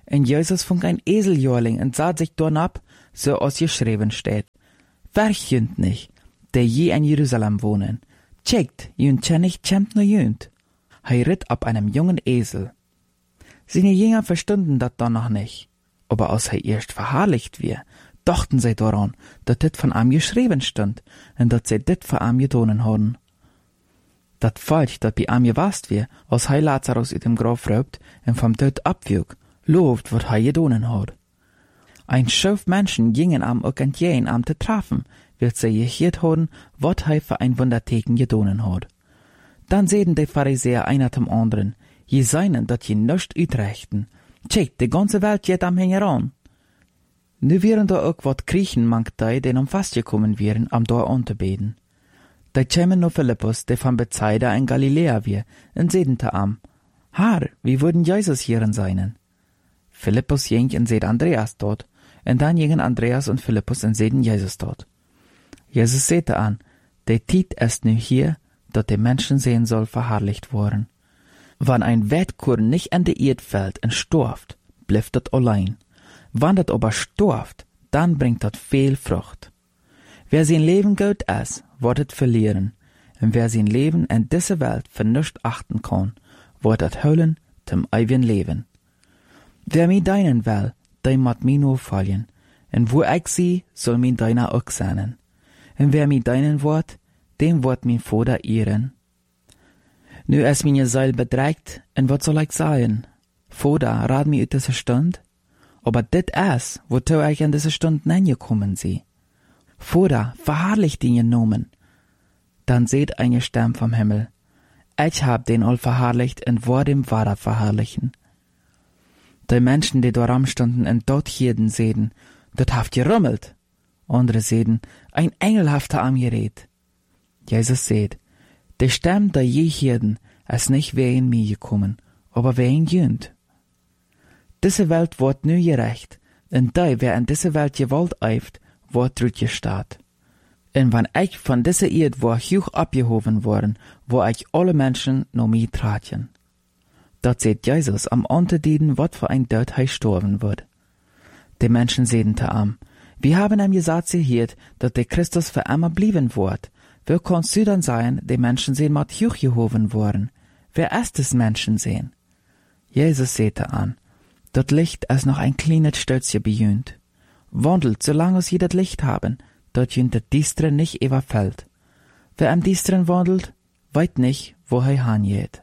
En Jesus vond ein Eseljorling en zat sich dorn ab, so als geschrieben steht. Verchünt nicht, der je in Jerusalem wohnen. Checkt, jünt tjennig kämmt no jünt. Hij ritt ab einem jungen Esel. Seine Jünger verstunden dat dann noch nicht. Aber als hij erst verherrlicht wir, dachten sie daran, dat dit von ihm geschrieben stund, en dat sie dit für ihm gedonen hadden. Dat Volk, dat bei ihm gewast wir, als hij Lazarus uit dem Grab raubt en vom Tod abwog, looft, wat hij gedonen had. Ein Schauf Menschen gingen am ook entgegen am te treffen, weil sie gehört hadden, wat hij für ein Wunderteken gedonen had. Dann sehen die Pharisäer einer zum anderen, je seinen, dat je nischt uitrechten. Check, die ganze Welt geht am Hängeran. Nu wären da ook wat Griechen mangt die, den fastgekommen wären, am da anzubeten. Da kämen no Philippus, der von Bethsaida in Galiläa wir, und seden te am. Herr, wie würden Jesus hierin seinen? Philippus ging und seht Andreas dort, und dann gingen Andreas und Philippus und seden Jesus dort. Jesus sehte an, der Tiet ist nu hier, dat die Menschen sehen soll verherrlicht worden. Wann ein Wettkorn nicht an die Erd fällt und storft, bleibt dat allein. Wann dat aber storft, dann bringt dat viel Frucht. Wer sein Leben gut ist, wird het verlieren. Und wer sein Leben in dieser Welt für nichts achten kann, wird het hüllen zum ewigen Leben. Wer mi deinen will, der mat mi nur folgen. Und wo ich sie, soll mi deiner auch sein. Und wer mi deinen wird, dem wird mein Vater ehren. Nu ist meine Seele bedreigt, und was soll ich sagen? Vater, rat mi uit diese Stund? Aber dit ist, wozu ich in diese Stund gekommen sie. Vater, verherrlicht den Namen. Dann seht eine Stimme vom Himmel. Ich hab den all verherrlicht und war dem Vater verherrlichen. Die Menschen, die dort stunden und dort hielten, sehen, dort haft gerummelt. Andere sehen, ein Engel haft am geredet. Jesus seht, die Stimme, die je hielten, ist nicht wer in mir gekommen, aber wer in jünt. Diese Welt wird nu gerecht, und die, wer in diese Welt gewollt eift, wird rutgestaat. Und wenn ich von dieser Erde war hoch abgehoben worden, wo ich alle Menschen noch mir traten. Dort seht Jesus am Unterdienen, wat für ein Tod er sterben wird. Die Menschen sehen te am. Wir haben ihm gesagt, sie hielt, dass der Christus für immer blieben wird. Wer kannst du dann sein, die Menschen sehen, mat hochgehoben worden? Wer ist des Menschen sehen? Jesus sehte an. Dort Licht ist noch ein kleines Stötzchen bejünt. Wandelt, solange sie das Licht haben, dort jünt der Distre nicht überfällt. Wer am Distren wandelt, weiß nicht, wo er hingeht.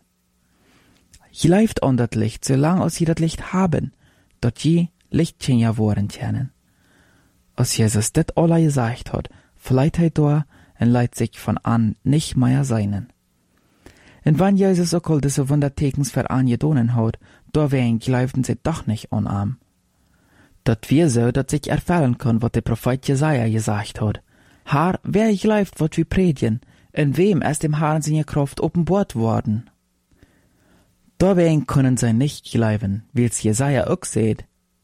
Je läuft an das Licht, solange sie das Licht haben, dort je Lichtchen ja worden kennen. Als Jesus das alle gesagt hat, fleit er da und leiht sich von an nicht mehr seinen. Und wenn Jesus auch all diese Wundertekens für angedonen hat, da wen glaubten sie doch nicht an ihm. Dat wir so, dass sich erfüllen kann, was der Prophet Jesaja gesagt hat. Herr, wer glaubt, wat wir predigen, in wem ist dem Herrn seine Kraft offenbart worden? Da wen können sie nicht glauben, wie's Jesaja auch seht.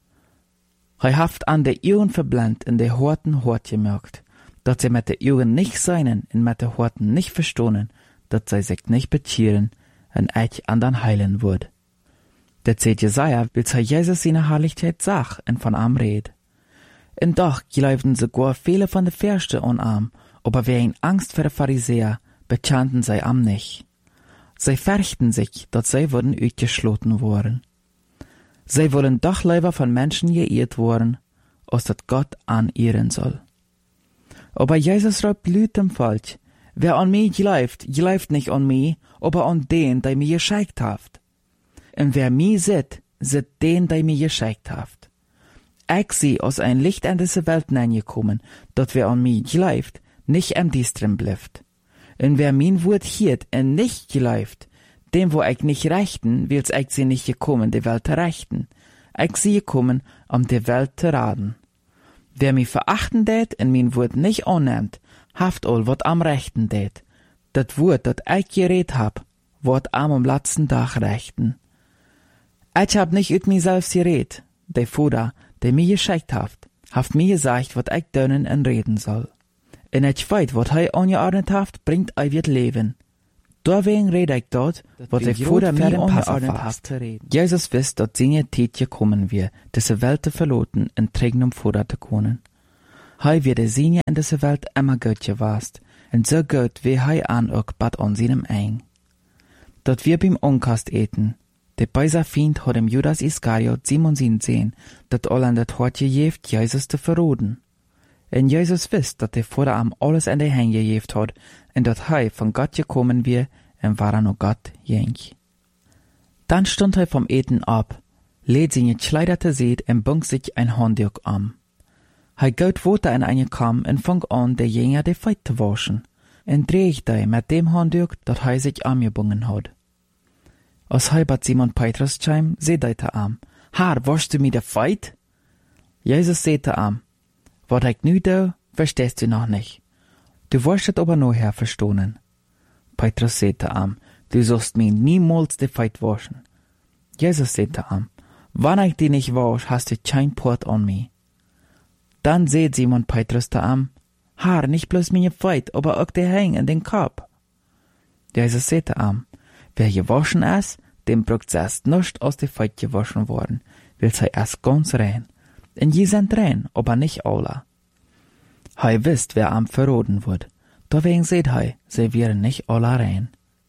Er haft an der Augen verblendet und der Horten hort gemerkt, dass sie mit der Augen nicht seinen und mit der Horten nicht verstohnen, dass sie sich nicht bekehren und ich andern heilen wird. Der seht Jesaja, will Jesus seine Herrlichkeit sag und von ihm red. Und doch glaubten sogar viele von den Fürsten an ihm, aber wer in Angst vor den Pharisäer, bekannten sie ihm nicht. Sie fürchten sich, dass sie würden ausgeschlossen worden. Sie wollen doch lieber von Menschen geehrt worden, als dass Gott an ehren soll. Aber Jesus ruft laut dem Volk, wer an mich glaubt nicht an mich, aber an den, der mir geschickt hat. Und wer mich sieht den, der mir geschickt hat. Ich sie aus ein Licht in diese Welt hineingekommen, dass wer an mich glaubt, nicht am Distren bleibt. Und wer mein Wort hielt und nicht glaubt, dem wo ich nicht rechten, will's ich sie nicht gekommen, die Welt zu rechten. Ich sie gekommen, die Welt zu raten. Wer mich verachten tät und mein Wort nicht annimmt, haft all wat am rechten tät. Dat Wort, dat ich geredet hab, wird am letzten Tag rechten. Ich hab nicht ut mir selbst geredet, der Vater, der mir geschickt haft mir gesagt, wat ich dönnen und reden soll. Und ich weiß, wat er angeordnet haft, bringt wird Leben. Deswegen rede ich dort, was ich vorher mir angeordnet habe. Jesus wist dat seine Zeit gekommen wir, diese Welt zu verloten und Trignum vorder zu können. Hij wird seine in diese Welt immer gut gewast, und so gut wie hij an auch bad an seinem Eng. Dat wir beim Onkast eten, der beiser Feind hat dem Judas Iskariot Simon sehen, dat all an dat Hort gejeft, Jesus zu verroden. En Jesus wist dat er vorder am alles in die Hände gejeft hat, en dat hij von Gott gekommen wir, en war noch Gott jenk. Dann stund hij vom Eten ab, lädt seine Kleider te seed en bunk sich ein Handtuch am. Hij geht weiter in eine Kam en fang an, der Jünger die Feit zu waschen, en dreht hij mit dem Handtuch, dat hij sich angebungen hat. Als hij bei Simon Petrus kam, seht hij te am, Herr, waschst du mir de Feit? Jesus seht te am, wat ich nu do, verstehst du noch nicht. Du wirst het aber nachher verstohnen. Petrus sagte am, du sollst mir niemals die Feit waschen. Jesus sagte am, wann ich die nicht wasch, hast du kein Port an mir. Dann seht Simon Petrus da am, Herr, nicht bloß meine Feit, aber auch die Häng in den Kopf. Jesus sagte am, wer gewaschen ist, dem braucht erst nicht aus der Feit gewaschen worden, will sei erst ganz rein. Und je sind rein, aber nicht alle. Hij wisst, wer am verroden wird. Deswegen seht hij, sie wären nicht alle rein.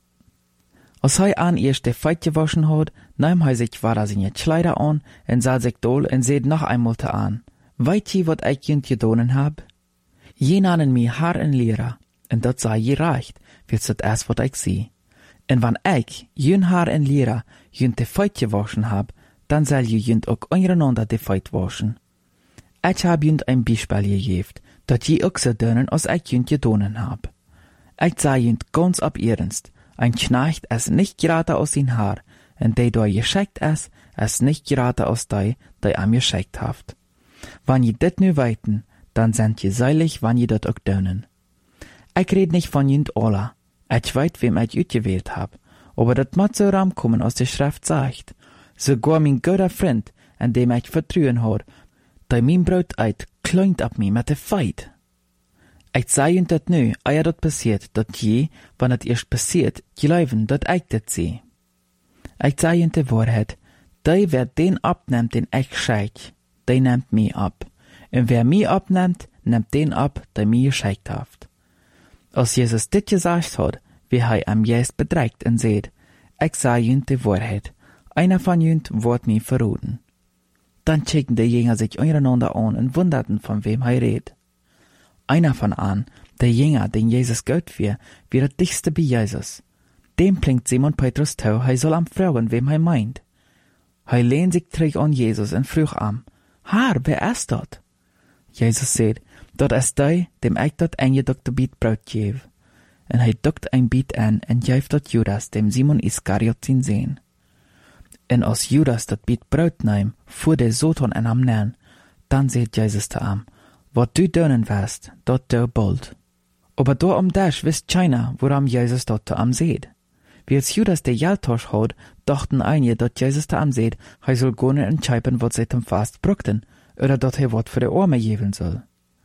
Als hij an erst die Feit gewaschen hat, nahm hij sich weiter seine Kleider an und sah sich doll und seht noch einmal an. Weißt je, wat ich jünt gedonen hab? Je nannen mir Herr en Lehrer, und dat sei je recht, wird's dat erst wat ich seh. Und wann ich, jün Herr en Lehrer, jünt die Feit gewaschen hab, dann soll je jünt auch untereinander die Feit waschen. Ich hab jünt ein Beispiel gegeben, dat je auch so dönen, als ich jünt gedonen hab. Ich sah jünt ganz ab ernst, ein Knecht es nicht gerade aus sein Haar, und der da geschickt es nicht gerade aus der am geschickt haft. Wann je dit nu weiten, dann sind je seilig, wann je dat auch dönen. Ich red nicht von jünt alla, ich weit, wem ich utgewählt hab, aber dat mat so ram kommen aus der Schrift sagt, sogar mein guter Freund, an dem ich vertrauen hat, der mein Brot eit, kleunt ab mir mit der Feit. Ich seh jünt dat nu, eia dat passiert, dat je, wann het erst passiert, geleiven, dat ich dat seh. Ich seh jünt de Wahrheit, der wer den abnimmt, den ich scheich, der nimmt mich ab. Und wer mich abnimmt, nimmt den ab, der mich gescheikt haft. Als Jesus dit gesagt hat, wie er am Jes bedreigt und seht, ich seh jünt de Wahrheit, einer von jünt wird mich verroden. Dann checken die Jünger sich untereinander an und wunderten, von wem er redet. Einer von an, der Jünger, den Jesus Gott wir der dichtste bei Jesus. Dem blinkt Simon Petrus tau, er soll am fragen, wem er meint. Er lehnt sich zurück an Jesus und frug am, Herr, wer ist dat? Jesus sagt, dat ist der, dem ich dat eingedruckte Biet Brot gebe. Und er duckt ein Biet an und gäft dat Judas, dem Simon Iskariot sin sehen. Und als Judas dat Biet Brot nahm, fuhr der Satan an am Nahen, dann sagt Jesus zu ihm, wat du dönen wirst, dat du bald. Aber da das wisst keiner, woran Jesus dat zu ihm seht. Wie als Judas der Jaltosch hat, dachten einige, dat Jesus zu ihm seht, er soll gerne entscheiden, wat sie dem Fast brückten, oder dat er wat für die Arme geben soll.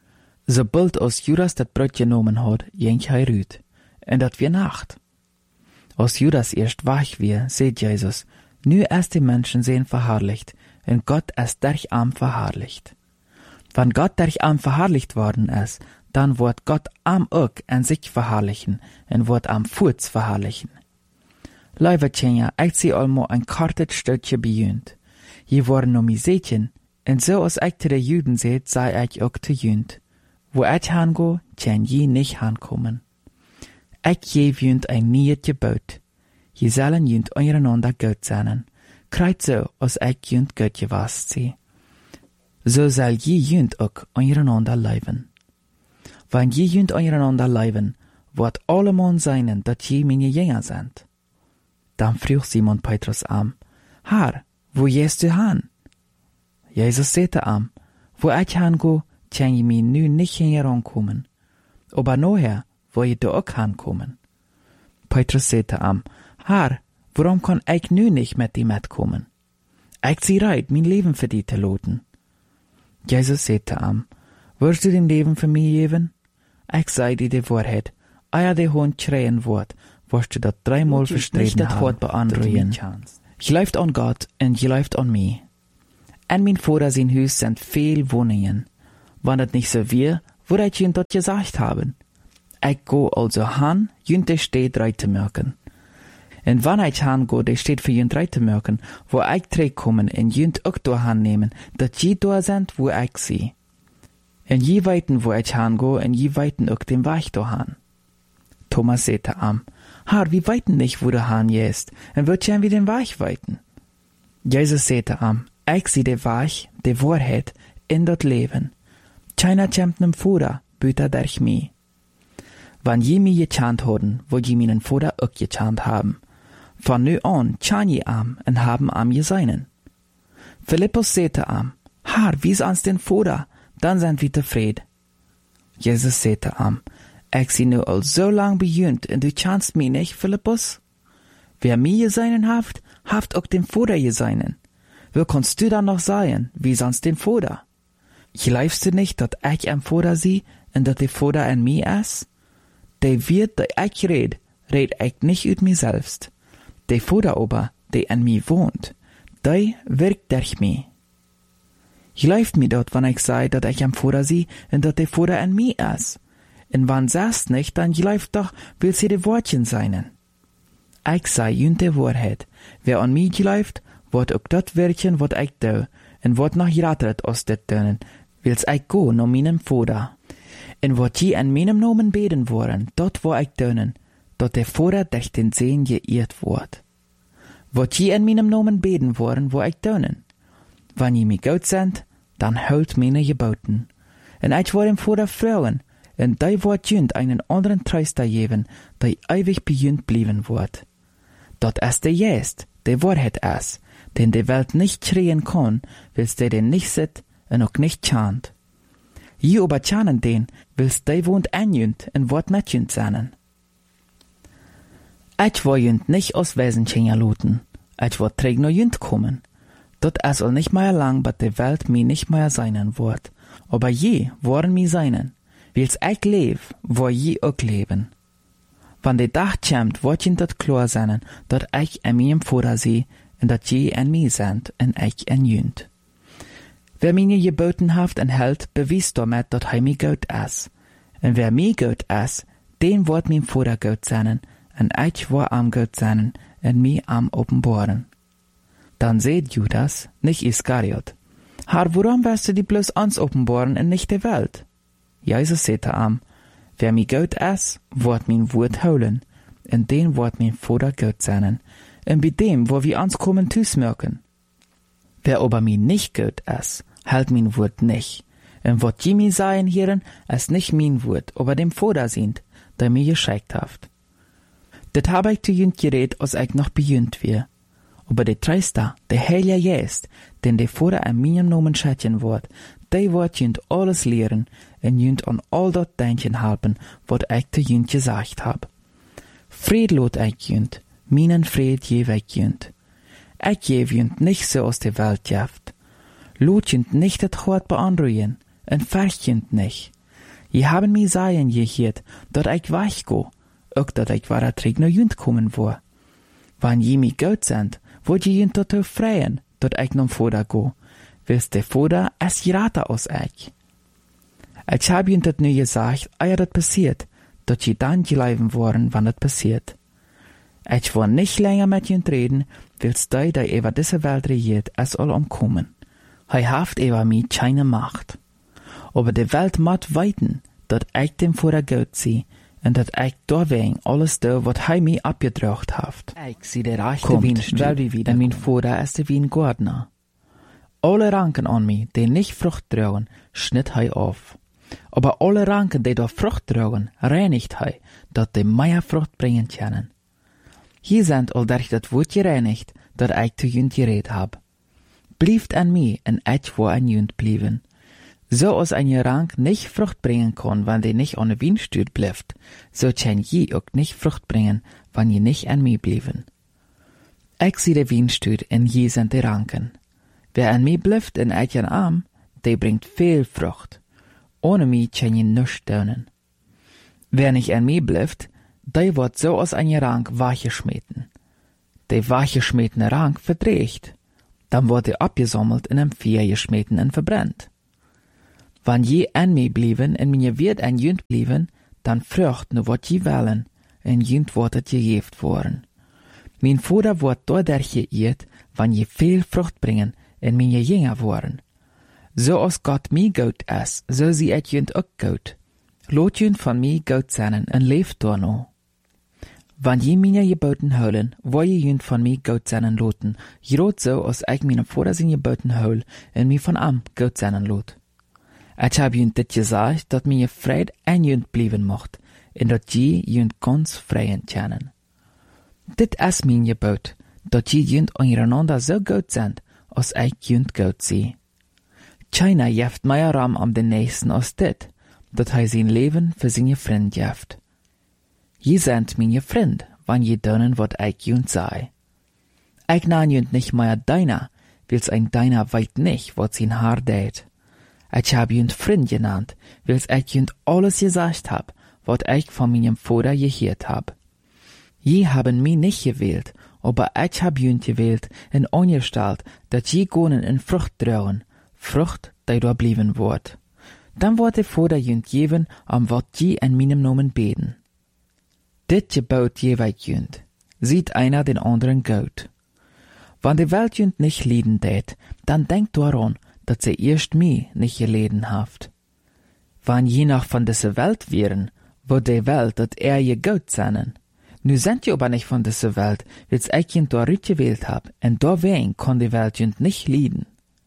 Sobald als Judas dat Brot genommen hat, ging er rüt, und dat wir Nacht. Als Judas erst wach wir, seht Jesus, nu erst die Menschen sehen verherrlicht, und Gott ist durch am verherrlicht. Wenn Gott durch am verherrlicht worden ist, dann wird Gott am auch an sich verherrlichen, und wird am Fuß verherrlichen. Lieve Tjenja, ich seh allmo ein kartet Stückje bejönt. Je worden no mi Sätchen, und so als ich zu den Juden seht, sei ich auch zu Jünd. Wo ich hango, tjen je nicht hankommen. Ich je jönt ein nieuet Gebot. Je sollen jönt untereinander gut sein. Kreit so, als ich jönt gut gewast sie. So soll je jönt auch untereinander leiben. Wenn je jönt untereinander leiben, wird alle Mann seinen, dat je meine Jünger sind. Dann frug Simon Petrus am, Herr, wo gehst du han? Jesus sagte am, wo ich hango, kann je mir nu nicht herankommen. Aber nachher, wo je du auch hankommen. Petrus sagte am, Herr, warum kann ich nu nicht mit dir mitkommen? Ich zieh reit, mein Leben für dich zu loten. Jesus sagte am, wirst du dein Leben für mich geben? Ich sei dir die Wahrheit, eier der Hund schreien wird, wirst du dat dreimal verstreden haben. Je läuft an Gott und je läuft an mich. En mijn Vater zijn huis sind veel woningen. Wann het nicht so wir, würde ich jünt dat gesagt haben. Ich go also han, jünt de steht reit zu merken. Und wann ich han go, de steht für jünt reit zu merken, wo ich kommen und jünt auch do han nehmen, dat je do sind, wo ich sie. Und je weiten, wo ich han go, und je weiten auch den Weg do han. Thomas sagte am, Herr, wie weiten nicht, wo du han jest, und wird gern wie den Weg weiten. Jesus sagte am, ich sie de Weg, de Wahrheit, in dat Leben. Keiner kämmt nem Vater, büter durch mich. Wann je mi gechant haben, wo je meinen Vater auch gechant haben. Von nu an chan je am, und haben am je seinen. Philippus sagte am, Herr, wies ans den Vater, dann sind wir zufrieden. Jesus sagte am, ich sie nu al so lang bejünt, und du chanst mich nicht, Philippus? Wer mir geseinen haft auch den Vater geseinen. Wo kannst du dann noch sein, wie sonst den Vater? Glaubst du nicht, dat ich am Vater sie, und dat der Vater an mir ist? Der wird, der ich red ich nicht ut mir selbst. Der Vater aber, der an mir wohnt, der wirkt durch mich. Glaubt mir dort, wenn ich sei, dat ich am Vater sie, und dat der Vater an mir ist. Und wann sagst nicht, dann glaubt doch, will sie de Wortchen seinen. Ich sei jünt de Wahrheit. Wer an mich glaubt, wird auch dat wirken, wat ich do, und wird noch rattert aus det dönen, wils ich go no meinem Vater. Und wat je an meinem Namen beten wollen, dort wo ich dönen, dort der Vater durch den Sehen geirrt wird. Wat je an meinem Namen beten wollen, wo ich dönen. Wann je mir gut sind, dann holt meine Geboten. Und ich will dem Vater fragen, und die wird jünd einen anderen Tröster geben, der ewig bejünd blieben wird. Dort ist der Geist, der Wahrheit ist, den die Welt nicht schreien kann, wils der den nicht sieht und auch nicht chant. Je aber chanen den, wils der wohnt anjünd und wird nicht jünd sein. Ich will jünd nicht aus Wesenchen luten, ich will träg no jünd kommen. Dort ist all nicht mehr lang, bis die Welt mir nicht mehr seinen wird, aber je wollen mir seinen. Wils ich leb, wo je auch leben. Wann der Tag kommt, wird jünd dat klar sein, dat ich an meinem Vater sehe, und dat je an mir sind, und ich an jünd. Wer mir geboten haft und hält, bewies damit, dat mir gut ist. Und wer mir gut ist, den wird mein Vater gut sein, und ich wird am gut sein, und mir am offenbaren. Dann seht Judas, nicht Iskariot, Herr, warum wirst du die bloß uns offenbaren und nicht der Welt? Jesus sagte am, wer mir gut ist, wird mein Wort holen, und den wird mein Vater gut sein, und bei dem, wo wir uns kommen, merken. Wer aber mir nicht gut ist, hält mein Wort nicht, und wat je mir sagen hieren, ist nicht mein Wort, aber dem Vater sind, der mir geschickt haft. Det habe ich zu jünd geredet, als ich noch bejünd wir. Aber der Tröster, der Heilige Geist, den der Vater an meinem Namen schätzen wird, der wird jünd alles lehren und jünd an all dat denken helfen, wat ich zu jünd gesagt hab. Fried lot ich jünd, meinen Fried gebe ich jünd. Ich gebe jünd nicht so aus der Welt jaft. Lot jünd nicht das Hort beanruhen, und ferch jünd nicht. Je haben mir sagen gehört, dat ich weichgo, auch dat ich war träg no jünd kommen vor. Wann je mi gut sind, wollt je jünd dazu freien, dat ich nom Vater go, wils der Vater es gerate aus ich. Ich hab jünd dat nu gesagt, ehe dat passiert, dat je dann gelaufen worden, wann dat passiert. Ich will nicht länger mit jünd reden, wils der über diese Welt regiert, es soll umkommen. Haft über mi keine Macht. Aber die Welt mat weiten, dat ich dem Vater gut sie, und dat ich deswegen alles do, wat mir abgedrückt haft. Ich sie der reichte Wienstück, wieder, und mein Vater ist der Wiengardner. Alle Ranken an mi, die nicht Frucht tragen, schnitt auf. Aber alle Ranken, die da Frucht tragen, reinigt dat die mehr Frucht bringen können. Hier sind all durch das Wort gereinigt, dat ich zu jünd geredet hab. Blieft an mir, und ich wo an jünd blieben. So als ein Rank nicht Frucht bringen kann, wenn die nicht an der Wienstüt bleibt, so kann je auch nicht Frucht bringen, wenn je nicht an mir blieben. Ich sehe der Wienstüt, und je sind die Ranken. Wer an mir bleibt und ich an Arm, der bringt viel Frucht. Ohne mich kann je nichts tun. Wer nicht an mir bleibt, die wordt so aus een rank weggeschmeten. De weggeschmetene rank verdreigt. Dann wordt die abgesammelt in een Vier geschmeten en verbrennt. Wann je an mij blijven en mijn wird an jünd blijven, dan vrucht nu wat je willen, en jünd wordt het gegeeft worden. Mijn vader wordt doordat geëerd, wann je veel vrucht brengen en mijn jünger worden. Zoals God mij goed is, zo zie het jünd ook goed. Laat jünd van mij goed zijn en leef door nou. Wann je mijn geboten houden, wil je jünd van mij goed zijn laten, groot zo als ik mijn vader zijn geboten houd en mij van hem goed zijn laat. Ik heb jünd dit gezegd, dat mijn vrede en jünd blijven mocht, en dat je jünd kans vrijen kennen. Dit is mijn gebod, dat je jünd ondereinander zo goed zijn, als ik jünd goed zie. Keiner jeft meer ram am den nächsten als dit, dat hij zijn leven voor zijn vriend jeft. Je zijt mijn vriend, wann je doen wat ik jünd zei. Ik naan jünd nicht meer deiner, wils ein deiner weet nicht, wat zijn haar deed. Ik heb jünd vriend genannt, wils ik jünd alles gezegd heb, wat ik van mijn vader gehoord heb. Je hebben mij nicht gewählt, aber ik heb jünd gewählt en ongesteld, dat je gonen in Frucht dragen, Frucht, die door blijven wordt. Dan wordt de vader jünd geven, om wat je in mijn namen beten. Dit gebod je wij jünd, ziet einer den anderen gut. Wann de Welt jünd nicht lieden deed, dann denkt daran, dat ze eerst mij nicht geleden haft. Wann je noch von dieser Welt wären, wo de Welt dat je gut seinen. Nu sind je aber nicht von dieser Welt, wils ich jünd dort gewählt hab, en doorwegen kann de Welt jünd nicht lieden.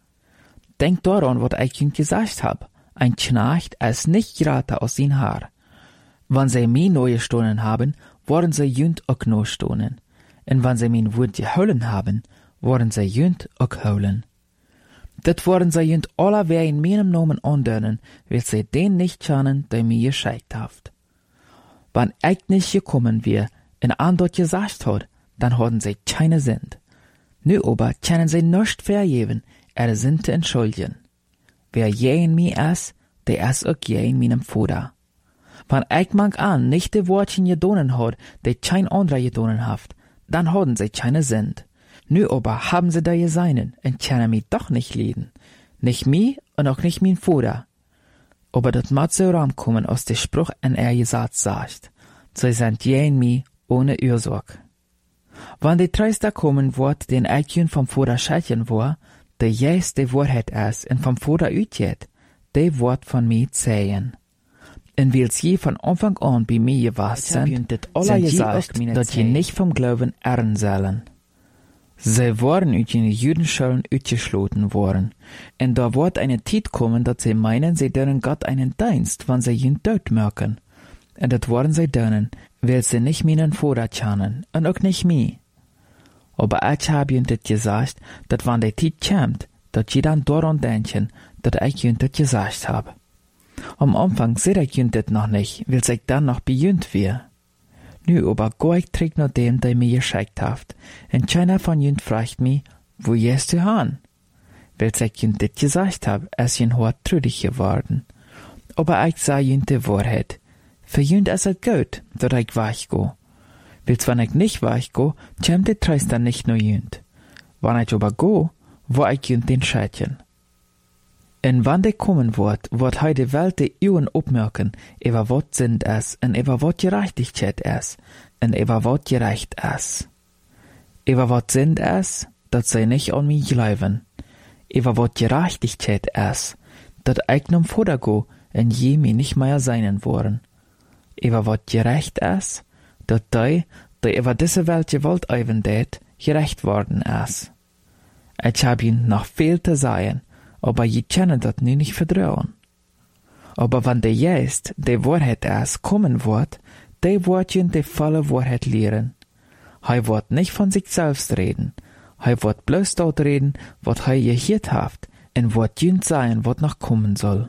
Denkt daran, wat ich jünd gesagt hab, ein Knecht ist nicht gerade aus sein Haar. Wann sie mij neue Stonen haben, worden sie jünd auch no stonen. En wann sie mijn Wort gehouden haben, worden sie jünd auch houden. Dat worden sie jünd alle wer in meinem Namen andeunen, weil sie den nicht kennen, der mir geschickt haft. Wann ich nicht gekommen wär, en an dort gesagt hat, dann hadden sie keine Sinn. Nu aber können sie nicht vergeben, sind zu entschuldigen. Wer je in mir ist, der ist auch je in meinem Vater. Wann ich mag an nicht die Wortchen gedonen hat, die kein anderer gedonen haft, dann hadden sie keine Sinn. Nu aber haben sie da geseinen und können mich doch nicht leiden. Nicht mich und auch nicht mein Vater. Aber dat mag so rankommen, aus der Spruch en gesagt sagt. Sie sind je in mir ohne Ursache. Wann die Treister kommen wird, den ich vom Vater schätzen war, der jes die Wahrheit ist und vom Vater utgeht, der wird von mir zählen. Und wils je von Anfang an bei mir gewesen sind, sind gesagt, dass je nicht vom Glauben ehren sollen. Sie waren uit den Judenschulen uitgesloten worden, und da wird eine Zeit kommen, dass sie meinen, sie dürfen Gott einen Dienst, wann sie ihn tot merken. Und das werden sie dürfen, weil sie nicht meinen Vater kennen, und auch nicht mich. Aber ich habe ihnen das gesagt, dass wann die Zeit kommt, dass sie dann daran denken, dass ich ihnen das gesagt habe. Am Anfang sehe ich ihnen das noch nicht, weil ich dann noch bei ihnen wäre. Nu aber go ich träg nach dem, der mir geschickt haft, und keiner von ihnen fragt mich, wo gehst du hin? Weil ich ihnen das gesagt hab, ist ihnen hart trüdig geworden. Aber ich sag ihnen die Wahrheit. Für ihnen ist es gut, dass ich weggo. Weil's wenn ich nicht weggo, kommt die Treister nicht nur ihnen. Wenn ich aber go, wo ich ihnen den schätzen. Und wann der kommen wird he die Welt die Uhren opmerken, über wat sind es, und über wat Gerechtigkeit es, und über wat gerecht es. Über wat sind es, dat sie nicht an mich glauben. Über wat Gerechtigkeit es, dat ich nom Vater go, und je mir nicht mehr seinen wollen. Über wat gerecht es, dat die über diese Welt gewollt eiven det, gerecht worden es. Ich hab ihnen noch viel zu sagen, aber je können das nu nicht vertrauen. Aber wenn der Geist, die Wahrheit ist, kommen wird, der wird ihnen die volle Wahrheit lehren. Er wird nicht von sich selbst reden, er wird bloß dort reden, was er gehört hat, und wird ihnen sagen, was noch kommen soll.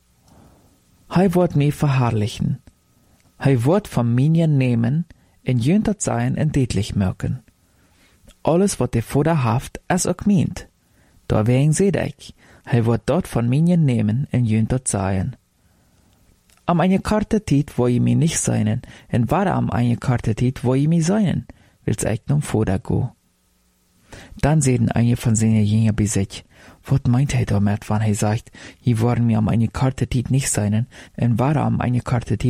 Er wird mich verherrlichen. Er wird von mir nehmen, und ihnen das sein und deutlich merken. Alles, was der Vater hat, ist auch meint. Deswegen seht ich, er wird dort von mir nehmen und jünt dort sein. Am eine korte tijd wil je me niet zijn, en waarom eine korte tijd wil je me zijn? Wils ik nun vorder go. Dann sehen eine von seinen Jünger bei sich, was meint er damit, wenn er sagt, hier wollen wir am eine korte tijd nicht sein, en waarom eine korte tijd